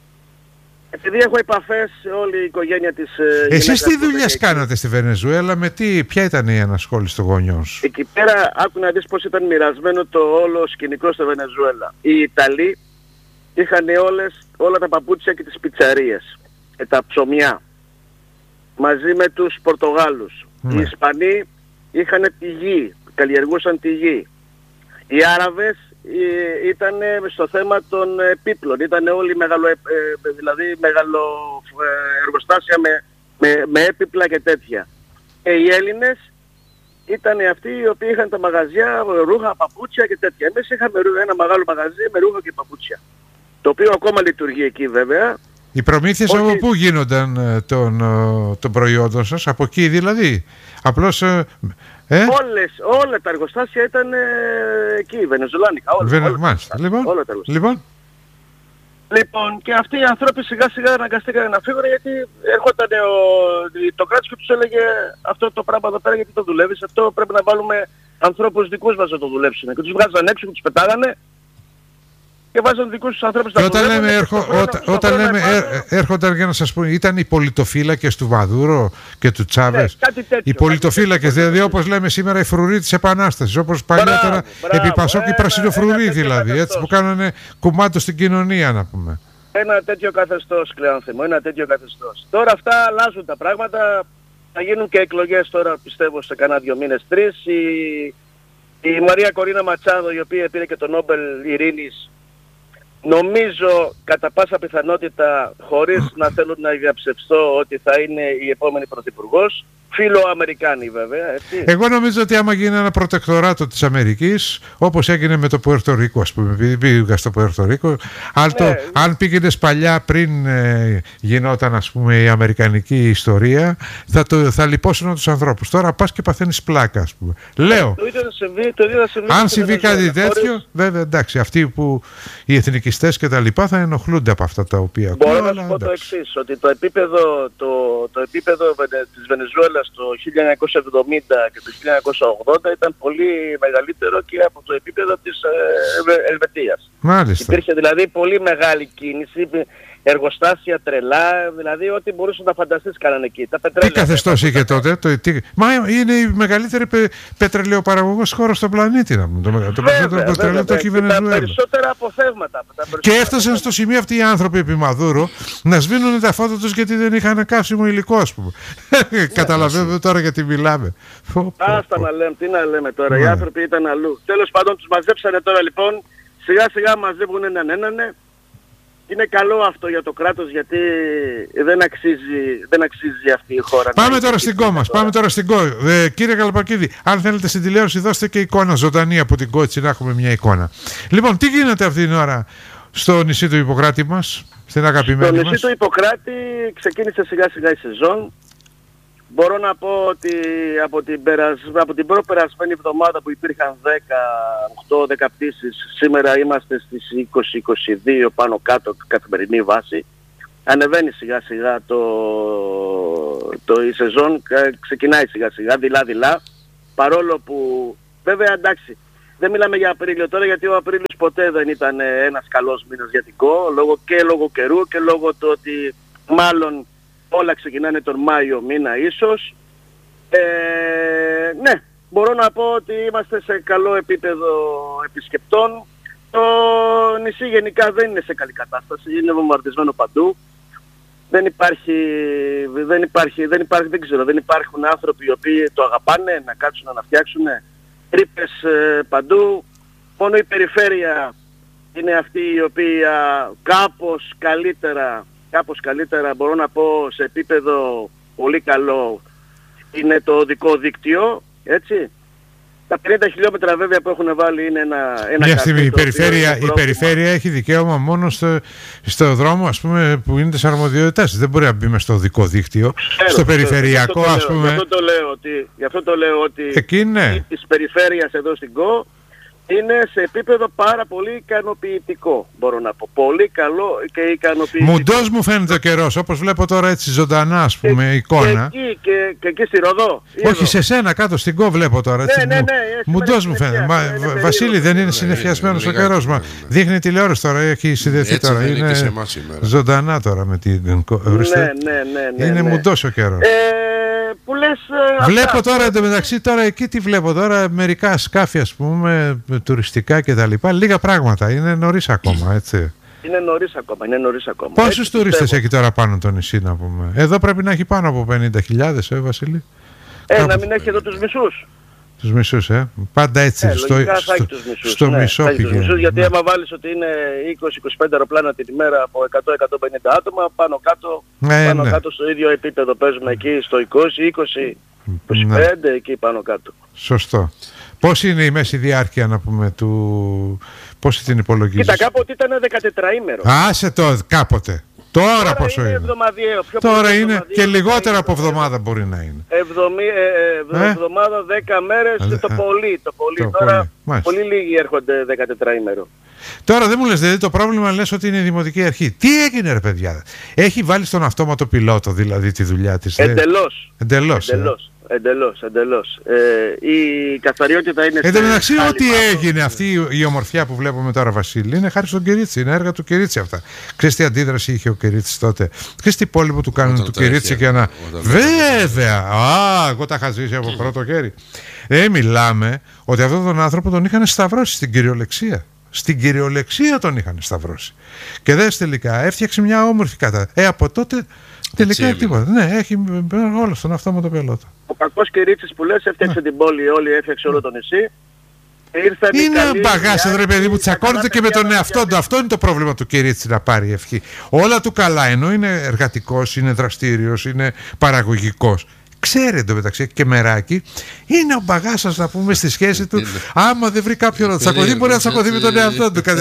Επειδή έχω επαφές όλη η οικογένεια της... Εσείς τι δουλειές κάνατε στη Βενεζουέλα, με τι, ποια ήταν η ανασχόληση των γονιών σου? Εκεί πέρα άκου να δεις πώς ήταν μοιρασμένο το όλο σκηνικό στη Βενεζουέλα. Οι Ιταλοί είχαν όλες, όλα τα παπούτσια και τις πιτσαρίες, και τα ψωμιά, μαζί με τους Πορτογάλους. Mm. Οι Ισπανοί είχαν τη γη, καλλιεργούσαν τη γη. Οι Άραβες ήταν στο θέμα των επίπλων, ήταν όλοι μεγαλο, ε, δηλαδή μεγαλο ε, εργοστάσια με, με, με έπιπλα και τέτοια. Και οι Έλληνες ήταν αυτοί οι οποίοι είχαν τα μαγαζιά, ρούχα, παπούτσια και τέτοια. Εμείς είχαμε ένα μεγάλο μαγαζί με ρούχα και παπούτσια, το οποίο ακόμα λειτουργεί εκεί βέβαια. Οι προμήθειες από πού γίνονταν των, των προϊόντων σας, από εκεί δηλαδή? Απλώς... Ε? Όλες, όλα τα εργοστάσια ήταν ε, εκεί, βενεζουλάνικα, όλα, Βενε... όλα, Μάλιστα. όλα, Λοιπόν, όλα τα εργοστάσια. Λοιπόν. Λοιπόν, και αυτοί οι άνθρωποι σιγά σιγά αναγκαστήκαν να φύγουν γιατί έρχονταν ο, το κράτος και τους έλεγε αυτό το πράγμα εδώ πέρα γιατί το δουλεύεις, αυτό πρέπει να βάλουμε ανθρώπους δικούς μας να το δουλέψουν. Και τους βγάζαν έξω και τους πετάγανε και βάζαν δικούς τους ανθρώπους να δουλεύουν. Όταν λέμε, έρχο, όταν, όταν λέμε ε, έρχονταν, για να σας πω, ήταν οι πολιτοφύλακες του Μαδούρο και του Τσάβες. Ναι, οι πολιτοφύλακες, δηλαδή όπως λέμε σήμερα οι φρουροί της Επανάστασης, όπως παλιότερα επί Πασόκ οι πρασινοφρουροί δηλαδή, έτσι, που κάνανε κουμάντο στην κοινωνία να πούμε. Ένα τέτοιο καθεστώς, Κλεάνθιμο, ένα τέτοιο καθεστώς. Τώρα αυτά αλλάζουν τα πράγματα, θα γίνουν και εκλογές τώρα πιστεύω σε κανένα δύο μήνες, τρεις. Η, η Μαρία Κορίνα Ματσάδο, η οποία πήρε και το Νόμπελ Ειρήνης, νομίζω κατά πάσα πιθανότητα, χωρίς να θέλω να διαψευστώ ότι θα είναι η επόμενη πρωθυπουργός, φιλοαμερικάνη βέβαια, έτσι. Εγώ νομίζω ότι άμα γίνει ένα προτεκτοράτο της Αμερικής, όπως έγινε με το Πουέρτο Ρίκο, ας πούμε, επειδή πήγα στο Πουέρτο Ρίκο, αν, το, ναι. αν πήγαινες παλιά πριν ε, γινόταν ας πούμε η αμερικανική ιστορία, θα, το, θα λυπώσουν τους ανθρώπους. Τώρα πας και παθαίνεις πλάκα, ας πούμε. Λέω, το ίδιο θα συμβεί, το ίδιο θα συμβεί αν συμβεί κάτι τέτοιο, χωρίς... βέβαια εντάξει, αυτοί που οι εθνικιστές και τα λοιπά θα ενοχλούνται από αυτά τα οποία μπορώ ακούω, να σου πω το εξής, ότι το επίπεδο, το, το επίπεδο της Βενεζουέλας το χίλια εννιακόσια εβδομήντα και το χίλια εννιακόσια ογδόντα ήταν πολύ μεγαλύτερο και από το επίπεδο της ε, Ελβετίας. Μάλιστα. Υπήρχε δηλαδή πολύ μεγάλη κίνηση, εργοστάσια τρελά, δηλαδή ό,τι μπορούσε να φανταστείς κάνανε εκεί. Τα τι καθεστώς είχε τότε? Το, τι... Μα είναι η μεγαλύτερη πε, πετρελαιοπαραγωγός χώρα στον πλανήτη. Να το, βέβαια, το περισσότερο πετρελαίο το έχει η Βενεζουέλα. Τα περισσότερα αποθέματα. Τα περισσότερα και έφτασαν στο σημείο αυτοί οι άνθρωποι επί Μαδούρο να σβήνουν τα φώτα τους γιατί δεν είχαν καύσιμο υλικό, ας πούμε. Καταλαβαίνετε τώρα γιατί μιλάμε. Άστα να λέμε, τι να λέμε τώρα. Οι άνθρωποι ήταν αλλού. Τέλος πάντων τους μαζέψανε τώρα λοιπόν. Σιγά σιγά μαζεύουν έναν έναν. Είναι καλό αυτό για το κράτος γιατί δεν αξίζει, δεν αξίζει αυτή η χώρα. Πάμε τώρα στην κόμμα. Πάμε τώρα στην κόμμα. Ε, κύριε Καλαπακίδη, αν θέλετε στην τηλεόραση δώστε και εικόνα ζωντανή από την Κότσι να έχουμε μια εικόνα. Λοιπόν, τι γίνεται αυτή την ώρα στο νησί του Ιπποκράτη μας, στην αγαπημένη μας? Στο νησί του Ιπποκράτη ξεκίνησε σιγά σιγά η σεζόν. Μπορώ να πω ότι από την, περασ... από την προπερασμένη εβδομάδα που υπήρχαν δέκα, οκτώ δέκα πτήσεις, σήμερα είμαστε στις είκοσι είκοσι δύο πάνω κάτω καθημερινή βάση. Ανεβαίνει σιγά σιγά το, το... η σεζόν, ξεκινάει σιγά σιγά, δειλά δειλά. παρόλο που βέβαια εντάξει, δεν μιλάμε για Απρίλιο τώρα, γιατί ο Απρίλιος ποτέ δεν ήταν ένας καλός μήνας για την ΚΟ, λόγω, και λόγω καιρού και λόγω του ότι μάλλον όλα ξεκινάνε τον Μάιο μήνα ίσως. Ε, ναι, μπορώ να πω ότι είμαστε σε καλό επίπεδο επισκεπτών. Το νησί γενικά δεν είναι σε καλή κατάσταση, είναι βομβαρδισμένο παντού. Δεν υπάρχει, δεν υπάρχει, δεν υπάρχει, δεν ξέρω, δεν υπάρχουν άνθρωποι οι οποίοι το αγαπάνε να κάτσουν να φτιάξουν τρύπες ε, παντού. Μόνο η περιφέρεια είναι αυτή η οποία κάπως καλύτερα, κάπως καλύτερα μπορώ να πω σε επίπεδο πολύ καλό είναι το οδικό δίκτυο, έτσι. Τα πενήντα χιλιόμετρα βέβαια που έχουν βάλει είναι ένα, ένα μια στιγμή η περιφέρεια, η περιφέρεια έχει δικαίωμα μόνο στο, στο δρόμο, ας πούμε, που είναι τις αρμοδιότητες. Δεν μπορεί να μπει μες στο οδικό δίκτυο. Ξέρω, στο περιφερειακό, ας πούμε. Γι' αυτό το λέω ότι, γι' αυτό το λέω ότι εκεί είναι. Της περιφέρειας εδώ στην ΚΟ είναι σε επίπεδο πάρα πολύ ικανοποιητικό, μπορώ να πω. Πολύ καλό και ικανοποιητικό. Μουντός μου φαίνεται ο καιρός, όπως βλέπω τώρα έτσι ζωντανά, ας πούμε, και, εικόνα. Και εκεί, και, και εκεί στη Ροδό. Όχι, σε σένα κάτω στην ΚΟ βλέπω τώρα. Έτσι, ναι, ναι, ναι, Μουντός μου φαίνεται. Μα, ναι, ναι, Βασίλη, ναι, δεν είναι συννεφιασμένος ο καιρός. Ναι, ναι, ναι. Δείχνει τηλεόραση τώρα, έχει συνδεθεί έτσι τώρα. Είναι ζωντανά τώρα με την ΚΟ. Ναι, ναι, ναι, ναι, είναι ναι. μουντός ο καιρός. Ε, που λες, βλέπω αυτά. τώρα εντωμεταξύ, τώρα εκεί τι βλέπω τώρα, μερικά σκάφη ας πούμε, τουριστικά και τα λοιπά, λίγα πράγματα, είναι νωρίς ακόμα, έτσι. Είναι νωρίς ακόμα, είναι νωρίς ακόμα. Πόσους τουρίστες έχει τώρα πάνω το νησί, να πούμε? Εδώ πρέπει να έχει πάνω από πενήντα χιλιάδες, ε, Βασίλη. Ε, Κάπου... να μην έχει εδώ τους μισούς. Τους μισούς, ε. Πάντα έτσι, ε, στο, στο, μισούς, στο ναι, μισό πηγαίνει. Γιατί άμα βάλεις ότι είναι είκοσι με είκοσι πέντε αεροπλάνα την ημέρα από εκατό με εκατόν πενήντα άτομα, πάνω κάτω, ναι, πάνω ναι. κάτω στο ίδιο επίπεδο παίζουμε εκεί, στο είκοσι, είκοσι, είκοσι πέντε, ναι. Εκεί πάνω κάτω. Σωστό. Πώς είναι η μέση διάρκεια, να πούμε, του... πώς την υπολογίζεις? Κοίτα, κάποτε ήταν δεκατετραήμερο. Άσε το, κάποτε. Τώρα, Τώρα πόσο είναι? Εβδομαδιαίο. Πιο Τώρα είναι και λιγότερα από εβδομάδα μπορεί να είναι. Εβδομη, ε, ε, εβδομάδα, δέκα μέρες, ε, το πολύ. Το πολύ. Το Τώρα πολύ. πολύ λίγοι έρχονται δεκατετραήμερο. Τώρα δεν μου λες, δηλαδή το πρόβλημα λες ότι είναι η Δημοτική Αρχή. Τι έγινε ρε παιδιά? Έχει βάλει στον αυτόματο πιλότο δηλαδή τη δουλειά της? Εντελώς. Εντελώς. Εντελώς. Ε. Εντελώς, εντελώς. Ε, η καθαριότητα είναι... Εν τω μεταξύ, ό,τι έγινε αυτή η, η ομορφιά που βλέπουμε τώρα, Βασίλη, είναι χάρη στον Κυρίτσι. Είναι έργα του Κυρίτσι αυτά. Ξέρεις τι αντίδραση είχε ο Κυρίτσης τότε? Ξέρεις τι υπόλοιπο του κάνουν του Κυρίτσι για να... Βέβαια! Α, εγώ τα είχα ζήσει από πρώτο χέρι. Ε, μιλάμε ότι αυτόν τον άνθρωπο τον είχαν σταυρώσει στην κυριολεξία. Στην κυριολεξία τον είχαν σταυρώσει. Και δες τελικά, έφτιαξε μια όμορφη κατάσταση. Ε, από τότε τελικά τίποτα. Ναι, έχει όλο στον αυτόματο πιλότο. Ο κακός Κυρίτσης που λες έφτιαξε ναι. την πόλη όλη, έφτιαξε όλο το νησί. Είναι μπαγάς, ρε παιδί μου, τσακώνεται και με τον εαυτό του. Αυτό είναι το πρόβλημα του Κυρίτσι, να πάρει ευχή. Όλα του καλά, ενώ είναι εργατικός, είναι δραστήριος, είναι παραγωγικός. Ξέρει εντωμεταξύ και μεράκι, είναι ο μπαγάσας να πούμε στη σχέση του. Άμα δεν βρει κάποιον να τσακωθεί, μπορεί να τσακωθεί με τον εαυτό του.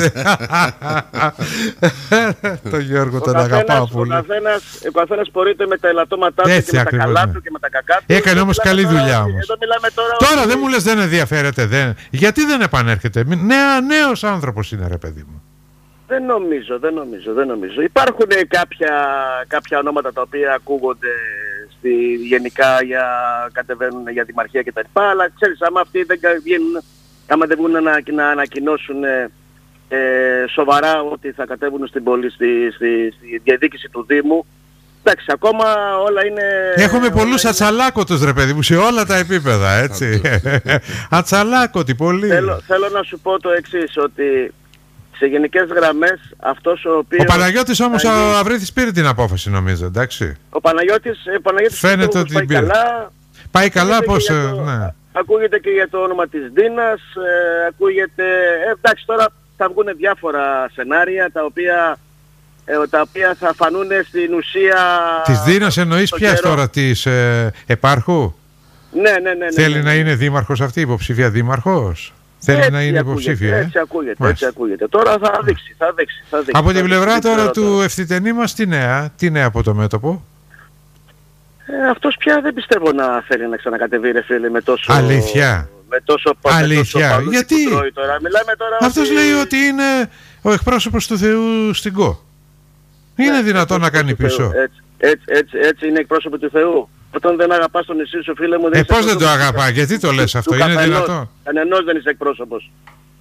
Τον Γιώργο τον αγαπάω πολύ. Ο καθένας πορείται με τα ελαττώματά του και με τα καλά του και με τα κακά του. Έκανε όμως καλή δουλειά όμως. Τώρα δεν μου λες δεν ενδιαφέρεται. Γιατί δεν επανέρχεται? Νέος άνθρωπος είναι, ρε παιδί μου. Δεν νομίζω, δεν νομίζω, δεν νομίζω. Υπάρχουν κάποια, κάποια ονόματα τα οποία ακούγονται στη, γενικά για κατεβαίνουν για δημαρχία κτλ. Αλλά ξέρεις, άμα αυτοί δεν βγαίνουν, άμα δεν βγουν να, να ανακοινώσουν ε, σοβαρά ότι θα κατέβουν στην πόλη, στη, στη, στη διαδίκηση του Δήμου, εντάξει, ακόμα όλα είναι... Έχουμε πολλούς είναι... ατσαλάκωτους, ρε παιδί μου, σε όλα τα επίπεδα, έτσι. Ατσαλάκωτοι, πολύ. Θέλω, θέλω να σου πω το εξής, ότι... Σε γενικές γραμμές αυτός ο οποίος... Ο Παναγιώτης όμως ο Αβρήθης πήρε την απόφαση, νομίζω, εντάξει. Ο Παναγιώτης, ο Παναγιώτης φαίνεται ότι πάει πήρε. καλά. Πάει καλά πως... Το, ναι. Ακούγεται και για το όνομα της Δίνας, ε, ακούγεται... Ε, εντάξει, τώρα θα βγουν διάφορα σενάρια τα οποία, ε, τα οποία θα φανούν στην ουσία... Της Δίνας εννοείς ποιας τώρα, της ε, επάρχου? Ναι, ναι, ναι. ναι Θέλει ναι, ναι. να είναι δήμαρχος αυτή, υποψήφια δήμαρχος? Θέλει έτσι να είναι ακούγεται, υποψήφια. Ε? Έτσι ακούγεται, έτσι ακούγεται. Τώρα θα δείξει, θα δείξει. Θα δείξει από θα την πλευρά δείξει, τώρα του τώρα. Ευθυτενή μας, τι νέα, τι νέα από το μέτωπο? Ε, αυτός πια δεν πιστεύω να θέλει να ξανακατεβεί, ρε φίλε, με τόσο... Αλήθεια. Με τόσο, Αλήθεια. Με τόσο γιατί? Τώρα. Μιλάμε τώρα αυτός ότι... λέει ότι είναι ο εκπρόσωπος του Θεού στην ΚΟ. Είναι ναι, δυνατόν να κάνει πίσω? Έτσι, έτσι, έτσι, έτσι είναι εκπρόσωπο του Θεού. Όταν δεν αγαπάς το νησί σου, φίλε μου, δεν ε, πώς δεν το αγαπά, γιατί το λες αυτό, είναι δυνατό? Κανενός δεν είσαι εκπρόσωπος.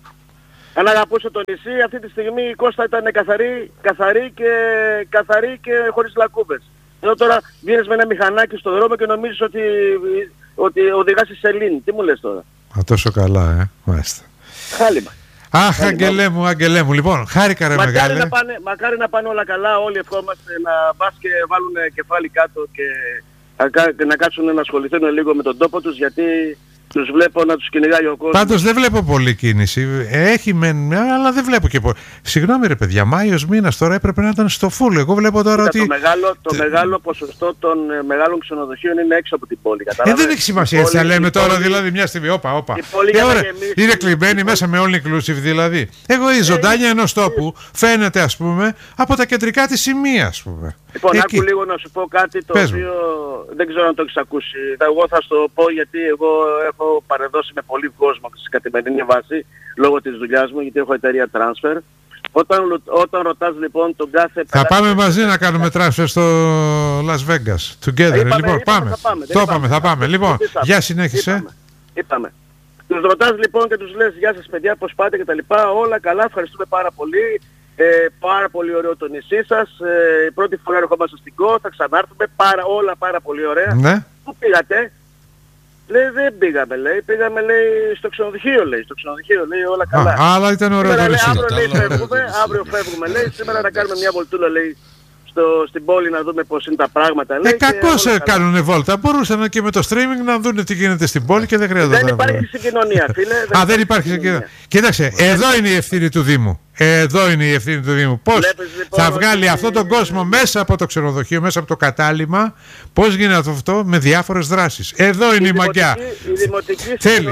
Αν αγαπούσε το νησί, αυτή τη στιγμή η Κώστα ήταν καθαρή, καθαρή, και, καθαρή και χωρίς λακκούβες. Εδώ τώρα βγαίνεις με ένα μηχανάκι στον δρόμο και νομίζεις ότι, ότι οδηγάς στη σελήνη. Τι μου λες τώρα? Α, τόσο καλά, ε, μάλιστα. Χάλιμα. Αχ, αγγελέ μου, αγγελέ μου. Λοιπόν, χάρηκα ρε μακάρι μεγάλε. Να πάνε, μακάρι να πάνε όλα καλά, όλοι ευχόμαστε να πας και βάλουν κεφάλι κάτω και να, να κάτσουν να ασχοληθούν λίγο με τον τόπο τους, γιατί τους βλέπω να τους κυνηγάει ο κόσμος. Πάντως δεν βλέπω πολλή κίνηση. Έχει μεν, αλλά δεν βλέπω και πολύ. Συγγνώμη ρε παιδιά, Μάιος μήνας τώρα έπρεπε να ήταν στο φούλ. Εγώ βλέπω τώρα Κοίτα, ότι... Το μεγάλο, το Τε... μεγάλο ποσοστό των ε, μεγάλων ξενοδοχείων είναι έξω από την πόλη. Ε, δεν έχει σημασία, έτσι θα λέμε τώρα, πόλη... δηλαδή μια στιγμή. Όπα, όπα. Ε, ωραία, είναι κλειμένη μέσα με all inclusive δηλαδή. Εγώ η ζωντάνια ενός τόπου φαίνεται, ας πούμε, από τα κεντρικά της σημεία, ας πούμε. Λοιπόν, εκεί. άκου λίγο να σου πω κάτι το Πες οποίο μου. Δεν ξέρω αν το έχεις ακούσει. Εγώ θα σου το πω γιατί εγώ έχω παρεδώσει με πολύ κόσμο σε καθημερινή βάση λόγω της δουλειάς μου, γιατί έχω εταιρεία transfer. Όταν, όταν ρωτάς λοιπόν τον κάθε... Θα πάμε μαζί να κάνουμε transfer στο Las Vegas. Together. Είπαμε, λοιπόν, είπαμε, πάμε. Θα πάμε. Το είπαμε, θα πάμε. Λοιπόν, για συνέχισε. Είπαμε. είπαμε. Τους ρωτάς λοιπόν και τους λες γεια σας παιδιά, πώς πάτε και τα λοιπά. Όλα καλά, ευχαριστούμε πάρα πολύ. Ε, πάρα πολύ ωραίο το νησί σας. Ε, πρώτη φορά ερχόμαστε στην Κο, θα ξανάρθουμε. Πάρα, όλα πάρα πολύ ωραία. Ναι. Πού πήγατε? Λέει δεν πήγαμε, λέει. Πήγαμε, λέει, στο ξενοδοχείο, λέει. Στο ξενοδοχείο, λέει, όλα καλά. Α, αλλά ήταν ωραίο το νησί. Αύριο, λέει, φεύγουμε, αύριο φεύγουμε, λέει. Σήμερα να κάνουμε μια βολτούλα, λέει, στο, στην πόλη να δούμε πώς είναι τα πράγματα. Λέει, ε, κακώς κάνουν βόλτα. Μπορούσαν και με το streaming να δουν τι γίνεται στην πόλη και δεν χρειάζεται. Δεν υπάρχει συγκοινωνία, φίλε. Α, δεν υπάρχει συγκοινωνία. Κοίταξε, εδώ είναι η ευθύνη του Δήμου. Εδώ είναι η ευθύνη του Δήμου. Πώς λοιπόν, θα βγάλει ότι... αυτόν τον κόσμο μέσα από το ξενοδοχείο, μέσα από το κατάλημα, πώς γίνεται αυτό με διάφορες δράσεις. Εδώ είναι η, η μαγιά. Θέλει,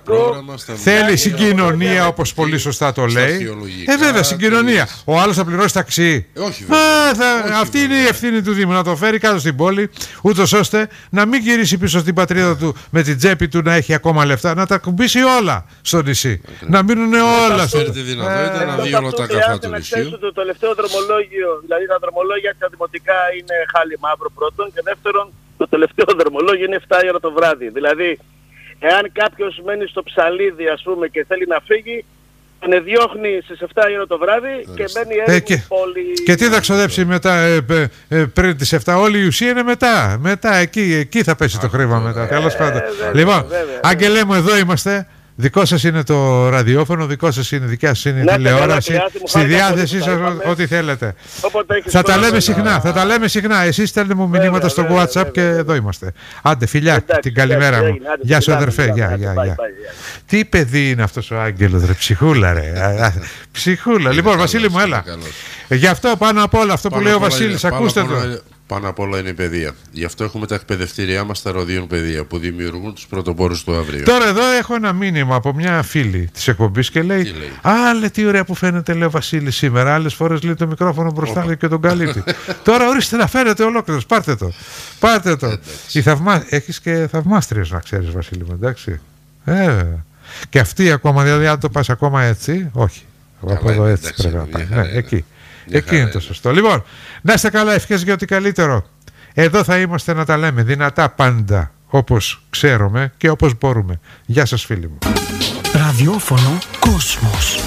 θέλει συγκοινωνία, όπως πολύ σωστά το λέει. Ε, βέβαια, συγκοινωνία. Ο άλλος θα πληρώσει ταξί. Όχι, βέβαια. Α, θα... Όχι, αυτή βέβαια. Είναι η ευθύνη του Δήμου. Να το φέρει κάτω στην πόλη, ούτως ώστε να μην γυρίσει πίσω στην πατρίδα του με την τσέπη του να έχει ακόμα λεφτά. Να τα κουμπίσει όλα στο νησί. Να μείνουν όλα στο νησί. Όλα τα καφέ του νησιού. Το τελευταίο δρομολόγιο, δηλαδή τα δρομολόγια τα δημοτικά είναι χάλι μαύρο πρώτον, και δεύτερον το τελευταίο δρομολόγιο είναι εφτά η ώρα το βράδυ. Δηλαδή εάν κάποιος μένει στο Ψαλίδι, ας πούμε, και θέλει να φύγει, τον διώχνει στις εφτά η ώρα το βράδυ και μπαίνει έρημη ε, και, πόλη. Και τι θα ξοδέψει μετά, ε, ε, ε, πριν τις εφτά? Όλη η ουσία είναι μετά. Μετά εκεί, εκεί θα πέσει Α, το χρήμα μετά. Ε, Τέλος πάντων. Ε, λοιπόν, Άγγελέ μου, εδώ είμαστε. Δικό σας είναι το ραδιόφωνο, δικό σας είναι, δικιά σας είναι η τηλεόραση. Στη διάθεσή σας ό,τι θέλετε. Θα τα λέμε συχνά, θα τα λέμε συχνά. Εσείς στέλνετε μου μηνύματα στο WhatsApp και εδώ είμαστε. Άντε φιλιά, την καλημέρα μου. Γεια σου αδερφέ, γεια, γεια, γεια. Τι παιδί είναι αυτός ο Άγγελος ρε, ψυχούλα ρε. Ψυχούλα. Λοιπόν, Βασίλη μου, έλα. Γι' αυτό πάνω απ' όλα αυτό που λέει ο Βασίλης, ακούστε το. Πάνω απ' όλα είναι η παιδεία. Γι' αυτό έχουμε τα εκπαιδευτήριά μας στα Ροδιών Παιδεία που δημιουργούν τους πρωτοπόρους του αύριο. Τώρα εδώ έχω ένα μήνυμα από μια φίλη της εκπομπής και λέει, λέει? Α, λέει, τι ωραία που φαίνεται, λέει ο Βασίλης σήμερα. Άλλες φορές λέει το μικρόφωνο μπροστά λέει, και τον καλύπτει. Τώρα ορίστε να φαίνεται ολόκληρος. Πάρτε το. Πάρτε το. Η θαυμά... Έχεις και θαυμάστριες να ξέρεις, Βασίλη μου, εντάξει. Ε, και αυτή ακόμα, δηλαδή αν το πας ακόμα έτσι, όχι. Από εδώ έτσι πρέπει να πάει. Ναι, εκεί. Εκεί είναι το σωστό. Λοιπόν, να είστε καλά, ευχές για ό,τι καλύτερο. Εδώ θα είμαστε να τα λέμε δυνατά πάντα, όπως ξέρουμε και όπως μπορούμε. Γεια σας φίλοι μου. Ραδιόφωνο Κόσμος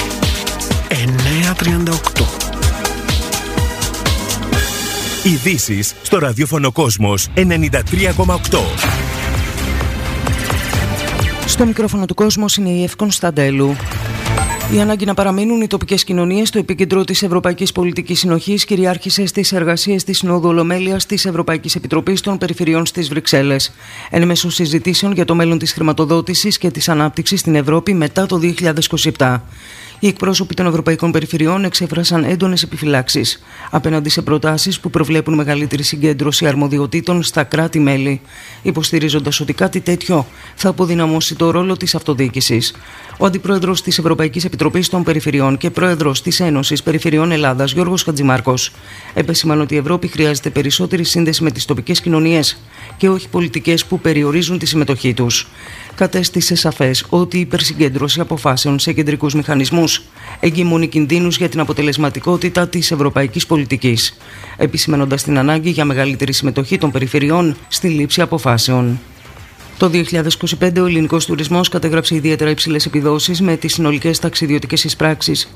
εννιακόσια τριάντα οκτώ. Ειδήσεις στο ραδιόφωνο Κόσμος ενενήντα τρία κόμμα οκτώ. Στο μικρόφωνο του Κόσμος είναι η Ευ Κωνσταντέλου. Η ανάγκη να παραμείνουν οι τοπικές κοινωνίες στο επίκεντρο της Ευρωπαϊκής Πολιτικής Συνοχής κυριάρχησε στις εργασίες της Συνόδου Ολομέλειας της Ευρωπαϊκής Επιτροπής των Περιφερειών στις Βρυξέλλες, εν μέσω συζητήσεων για το μέλλον της χρηματοδότησης και της ανάπτυξης στην Ευρώπη μετά το δύο χιλιάδες είκοσι επτά. Οι εκπρόσωποι των Ευρωπαϊκών Περιφερειών εξέφρασαν έντονες επιφυλάξεις απέναντι σε προτάσεις που προβλέπουν μεγαλύτερη συγκέντρωση αρμοδιοτήτων στα κράτη-μέλη, υποστηρίζοντας ότι κάτι τέτοιο θα αποδυναμώσει το ρόλο της αυτοδιοίκησης. Ο Αντιπρόεδρος της Ευρωπαϊκής Επιτροπής των Περιφερειών και Πρόεδρος της Ένωσης Περιφερειών Ελλάδας, Γιώργος Χατζημάρκος, επεσήμανε ότι η Ευρώπη χρειάζεται περισσότερη σύνδεση με τις τοπικές κοινωνίες και όχι πολιτικές που περιορίζουν τη συμμετοχή τους. κατέστησε σαφές ότι η υπερσυγκέντρωση αποφάσεων σε κεντρικούς μηχανισμούς εγκυμονεί κινδύνους για την αποτελεσματικότητα της ευρωπαϊκής πολιτικής, επισημαίνοντας την ανάγκη για μεγαλύτερη συμμετοχή των περιφερειών στη λήψη αποφάσεων. Το δύο χιλιάδες είκοσι πέντε ο ελληνικός τουρισμός κατέγραψε ιδιαίτερα υψηλές επιδόσεις, με τις συνολικές ταξιδιωτικές εισπράξεις